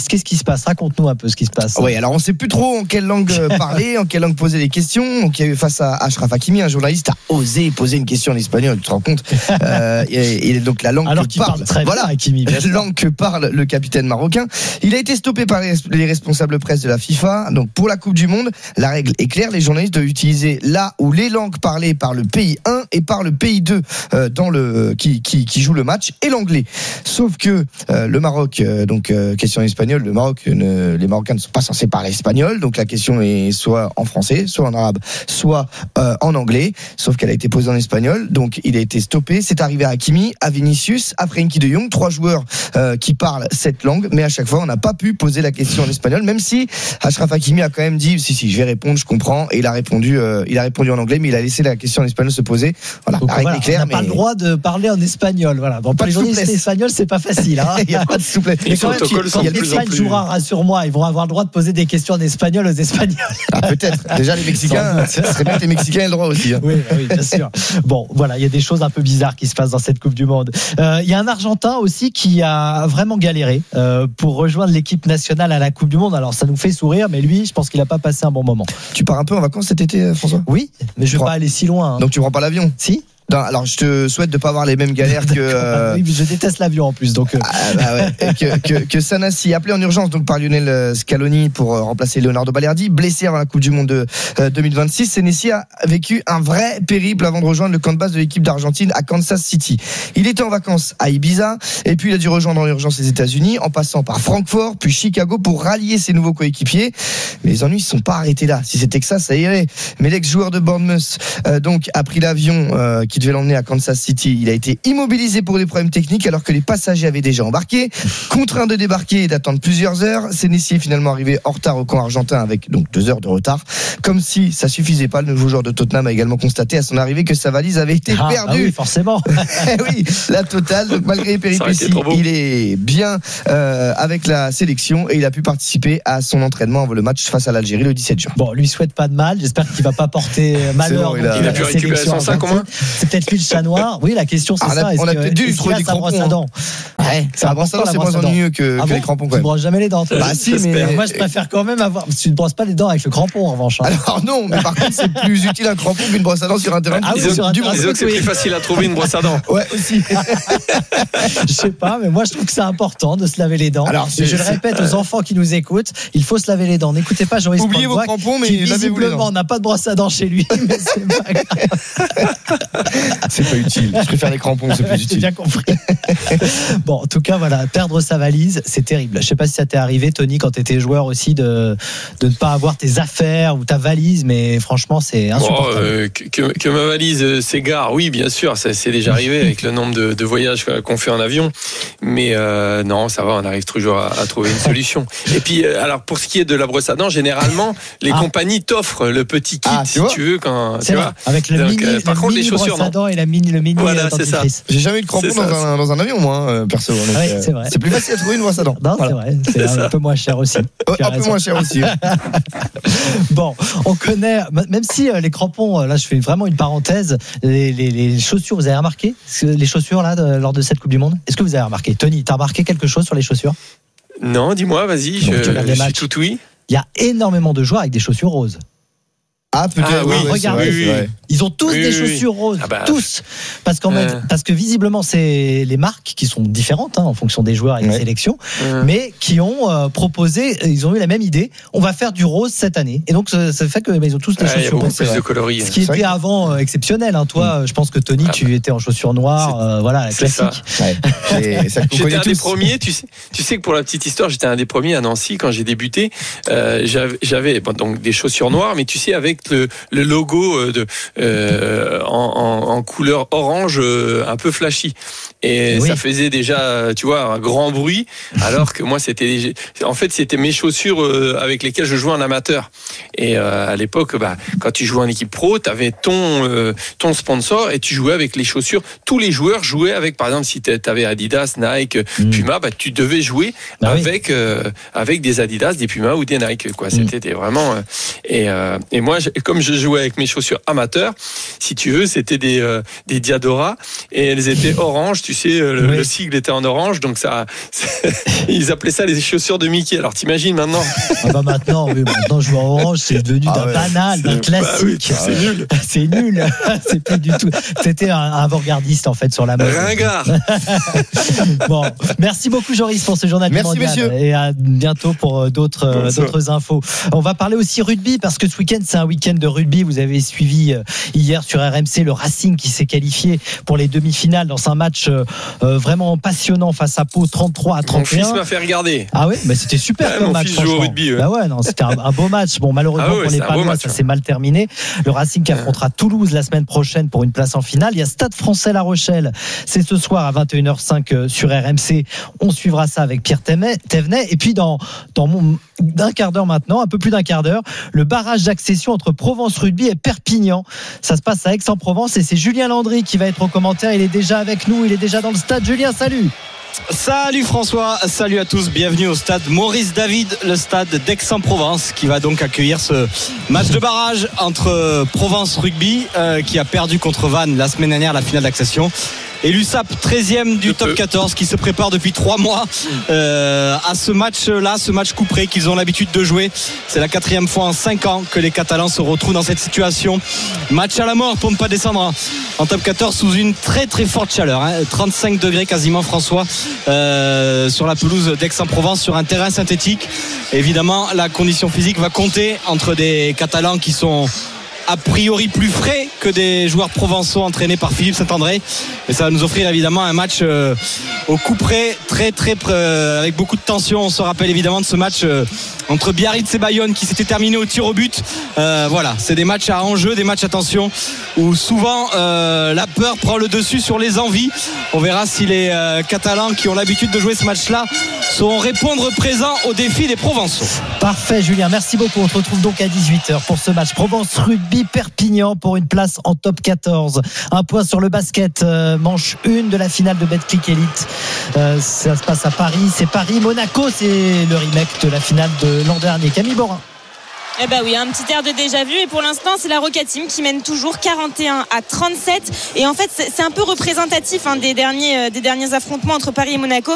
qu'est-ce qui se passe? Raconte-nous un peu ce qui se passe. Oui, alors on sait plus trop en quelle langue parler, en quelle langue poser les questions. Donc il y a eu face à Achraf Hakimi, un journaliste a osé poser une question en espagnol, tu te rends compte? euh, et, et donc la langue alors que qu'il parle, parle très voilà, bien, Hakimi, la langue que parle le capitaine marocain. Il a été stoppé par les, les responsables presse de la FIFA. Donc pour la Coupe du Monde, la règle est claire, les journalistes doivent utiliser là où les langues parlées par le pays un et par le pays deux euh, dans le qui, qui qui joue le match et l'anglais. Sauf que euh, le Maroc, euh, donc euh, question en espagnol, le Maroc, ne, les Marocains ne sont pas censés parler espagnol, donc la question est soit en français, soit en arabe, soit euh, en anglais. Sauf qu'elle a été posée en espagnol, donc il a été stoppé. C'est arrivé à Hakimi, à Vinicius, à Frenkie de Jong, trois joueurs euh, qui parlent cette langue, mais à chaque fois on n'a pas pu poser la question en espagnol, même si Achraf Hakimi a quand même dit si si je vais répondre, je comprends, et il a répondu, euh, il a répondu en anglais, mais il a laissé la question en espagnol se poser. Voilà, donc, la règle voilà, est claire. on n'a pas mais... le droit de parler en espagnol. Voilà. Donc, pour les journalistes espagnols, c'est pas facile. Hein. Il n'y a pas de souplesse. Les protocoles sont quand de plus en l'Espagne plus. jouera, rassure-moi, ils vont avoir le droit de poser des questions en espagnol aux Espagnols. Ah, peut-être. Déjà, les Mexicains, ce serait bien que les Mexicains aient le droit aussi. Hein. Oui, oui, bien sûr. Bon, voilà, il y a des choses un peu bizarres qui se passent dans cette Coupe du Monde. Euh, il y a un Argentin aussi qui a vraiment galéré euh, pour rejoindre l'équipe nationale à la Coupe du Monde. Alors, ça nous fait sourire, mais lui, je pense qu'il n'a pas passé un bon moment. Tu pars un peu en vacances cet été, François? Oui, mais je ne vais pas aller si loin. Hein. Donc, tu prends pas l'avion? Si. Non, alors je te souhaite de pas avoir les mêmes galères que. Euh... Oui, je déteste l'avion en plus, donc. Euh... Ah, bah ouais. que, que, que Sanassi, appelé en urgence donc par Lionel Scaloni pour remplacer Leonardo Balerdi, blessé avant la Coupe du Monde de euh, deux mille vingt-six, Senesi a vécu un vrai périple avant de rejoindre le camp de base de l'équipe d'Argentine à Kansas City. Il était en vacances à Ibiza et puis il a dû rejoindre en urgence les États-Unis en passant par Francfort puis Chicago pour rallier ses nouveaux coéquipiers. Mais les ennuis ne sont pas arrêtés là. Si c'était que ça, ça irait. Mais l'ex-joueur de Bournemouth euh, donc a pris l'avion euh, qui devait l'emmener à Kansas City. Il a été immobilisé pour des problèmes techniques alors que les passagers avaient déjà embarqué. Contraint de débarquer et d'attendre plusieurs heures, Senesi est finalement arrivé en retard au camp argentin avec donc deux heures de retard. Comme si ça suffisait pas, le nouveau joueur de Tottenham a également constaté à son arrivée que sa valise avait été ah, perdue. Ah oui, forcément. oui, la totale. Donc malgré les péripéties, il est bien euh, avec la sélection et il a pu participer à son entraînement avant le match face à l'Algérie le dix-sept juin. Bon, lui souhaite pas de mal. J'espère qu'il va pas porter malheur. Bon, il a, il a pu récupérer son sac au moins. C'est peut-être lui le chat noir. Oui, la question c'est ah, ça. On a, on a peut-être dû lui trouver des crampons. Ouais, ça brosse à dents, c'est moins ennuyeux que, ah que bon les crampons quand même. Tu brosses jamais les dents. Toi. Bah si, mais moi je préfère quand même avoir. Tu ne brosses pas les dents avec le crampon en revanche. Hein. Alors non, mais par contre c'est plus utile un crampon qu'une brosse à dents sur un terrain. Ah oui, disons, sur un terrain disons que c'est oui. plus facile à trouver une brosse à dents. Ouais, aussi. Je sais pas, mais moi je trouve que c'est important de se laver les dents. Alors, je le répète aux enfants qui nous écoutent, il faut se laver les dents. N'écoutez pas Jean-Yves Oubliez vos crampons, mais qui visiblement n'a pas de brosse à dents chez lui. Mais c'est pas grave. C'est pas utile. Je préfère les crampons, c'est plus utile. J'ai bien compris. Bon, en tout cas, voilà, perdre sa valise, c'est terrible. Je sais pas si ça t'est arrivé, Tony, quand t'étais joueur aussi, de de ne pas avoir tes affaires ou ta valise, mais franchement, c'est insupportable. Oh, euh, que, que ma valise s'égare, oui, bien sûr, ça c'est déjà arrivé avec le nombre de, de voyages qu'on fait en avion. Mais euh, non, ça va, on arrive toujours à, à trouver une solution. Et puis, euh, alors pour ce qui est de la brosse à dents, généralement, les ah. compagnies t'offrent le petit kit, ah, tu si vois tu veux, quand c'est tu vrai. vois. Avec le Donc, mini, euh, par le contre, mini les chaussures, brosse à dents et la mini, le mini. Voilà, c'est ça. J'ai jamais eu de crampons dans, un, dans un avion, moi, euh, perso. Donc, oui, c'est vrai. C'est plus facile à trouver une brosse à dents. Non, voilà. c'est vrai. C'est, c'est un, un peu moins cher aussi. Ouais, un peu moins cher aussi. Bon, on connaît, même si les crampons, là, je fais vraiment une parenthèse, les, les, les chaussures, vous avez remarqué les chaussures là de, lors de cette Coupe du Monde? Est-ce que vous avez remarqué? Tony, t'as remarqué quelque chose sur les chaussures? Non, dis-moi, vas-y, je, je suis tout oui. Il y a énormément de joueurs avec des chaussures roses. Ah, peut-être. Ah, oui, ouais, regardez, oui, oui. Ils ont tous oui, des oui. chaussures roses, ah bah, tous, parce qu'en euh. fait, parce que visiblement c'est les marques qui sont différentes hein, en fonction des joueurs et des ouais. sélections, euh. mais qui ont euh, proposé, ils ont eu la même idée. On va faire du rose cette année, et donc ça, ça fait que bah, ils ont tous des ouais, chaussures roses. Plus roses. de coloris. Ce qui était avant euh, exceptionnel. Hein. Toi, mm. je pense que Tony, ah, tu étais en chaussures noires, euh, voilà, la classique. Ça. Ouais. ça j'étais un tous. des premiers. Tu sais, tu sais que pour la petite histoire, j'étais un des premiers à Nancy quand j'ai débuté. Euh, j'avais, j'avais bon, donc des chaussures noires, mais tu sais avec le, le logo de, euh, en, en, en couleur orange euh, un peu flashy et oui. ça faisait déjà tu vois un grand bruit alors que moi c'était en fait c'était mes chaussures euh, avec lesquelles je jouais en amateur et euh, à l'époque bah, quand tu jouais en équipe pro tu avais ton, euh, ton sponsor et tu jouais avec les chaussures, tous les joueurs jouaient avec, par exemple si tu avais Adidas, Nike, mmh. Puma, bah, tu devais jouer bah avec, oui. euh, avec des Adidas, des Puma ou des Nike quoi. Mmh. C'était vraiment euh, et, euh, et moi Et comme je jouais avec mes chaussures amateurs, si tu veux, c'était des, euh, des Diadora et elles étaient orange. Tu sais, le, oui. le sigle était en orange, donc ça, ils appelaient ça les chaussures de Mickey. Alors t'imagines maintenant. Ah bah maintenant, oui, maintenant jouer en orange, c'est devenu ah d'un ouais, banal, d'un classique. Bah oui, c'est nul. C'est nul. C'est plus du tout. C'était un, un avant-gardiste en fait sur la mode. Ringard. Bon, merci beaucoup Joris pour ce journal merci, mondial messieurs. Et à bientôt pour d'autres bon, d'autres infos. On va parler aussi rugby parce que ce week-end c'est un week-end de rugby. Vous avez suivi hier sur R M C le Racing qui s'est qualifié pour les demi-finales dans un match euh, vraiment passionnant face à Pau, trente-trois à trente et un. Mon fils m'a fait regarder. Ah oui, mais c'était super ouais, comme mon match. Fils joue au rugby. Ouais. Bah ouais, non, c'était un, un beau match. Bon, malheureusement ah ouais, pour les Palois, ça s'est mal terminé. Le Racing qui affrontera Toulouse la semaine prochaine pour une place en finale. Il y a Stade Français La Rochelle. C'est ce soir à vingt et une heures cinq sur R M C. On suivra ça avec Pierre Thévenet. Et puis dans dans mon, d'un quart d'heure maintenant, un peu plus d'un quart d'heure, le barrage d'accession entre Provence Rugby et Perpignan. Ça se passe à Aix-en-Provence et c'est Julien Landry qui va être au commentaire. Il est déjà avec nous, il est déjà dans le stade. Julien, salut. Salut François, salut à tous, bienvenue au stade Maurice David, le stade d'Aix-en-Provence qui va donc accueillir ce match de barrage entre Provence Rugby euh, qui a perdu contre Vannes la semaine dernière la finale d'accession et l'U S A P treizième du top quatorze qui se prépare depuis trois mois euh, à ce match-là, ce match couperé qu'ils ont l'habitude de jouer. C'est la quatrième fois en cinq ans que les Catalans se retrouvent dans cette situation. Match à la mort pour ne pas descendre en top quatorze sous une très très forte chaleur, hein. trente-cinq degrés quasiment François euh, sur la pelouse d'Aix-en-Provence sur un terrain synthétique. Évidemment la condition physique va compter entre des Catalans qui sont a priori plus frais que des joueurs provençaux entraînés par Philippe Saint-André, et ça va nous offrir évidemment un match euh, au coup près, très très euh, avec beaucoup de tension. On se rappelle évidemment de ce match euh, entre Biarritz et Bayonne qui s'était terminé au tir au but. Euh, voilà, c'est des matchs à enjeu, des matchs à tension où souvent euh, la peur prend le dessus sur les envies. On verra si les euh, Catalans qui ont l'habitude de jouer ce match-là sauront répondre présent aux défis des Provençaux. Parfait Julien, merci beaucoup. On se retrouve donc à dix-huit heures pour ce match Provence Rugby Perpignan pour une place en top quatorze. Un point sur le basket, euh, manche une de la finale de Betclic Elite. Euh, ça se passe à Paris, c'est Paris-Monaco, c'est le remake de la finale de l'an dernier. Camille Borin. Eh ben oui, un petit air de déjà vu, et pour l'instant c'est la Roca Team qui mène toujours quarante et un à trente-sept, et en fait c'est un peu représentatif hein, des derniers euh, des derniers affrontements entre Paris et Monaco.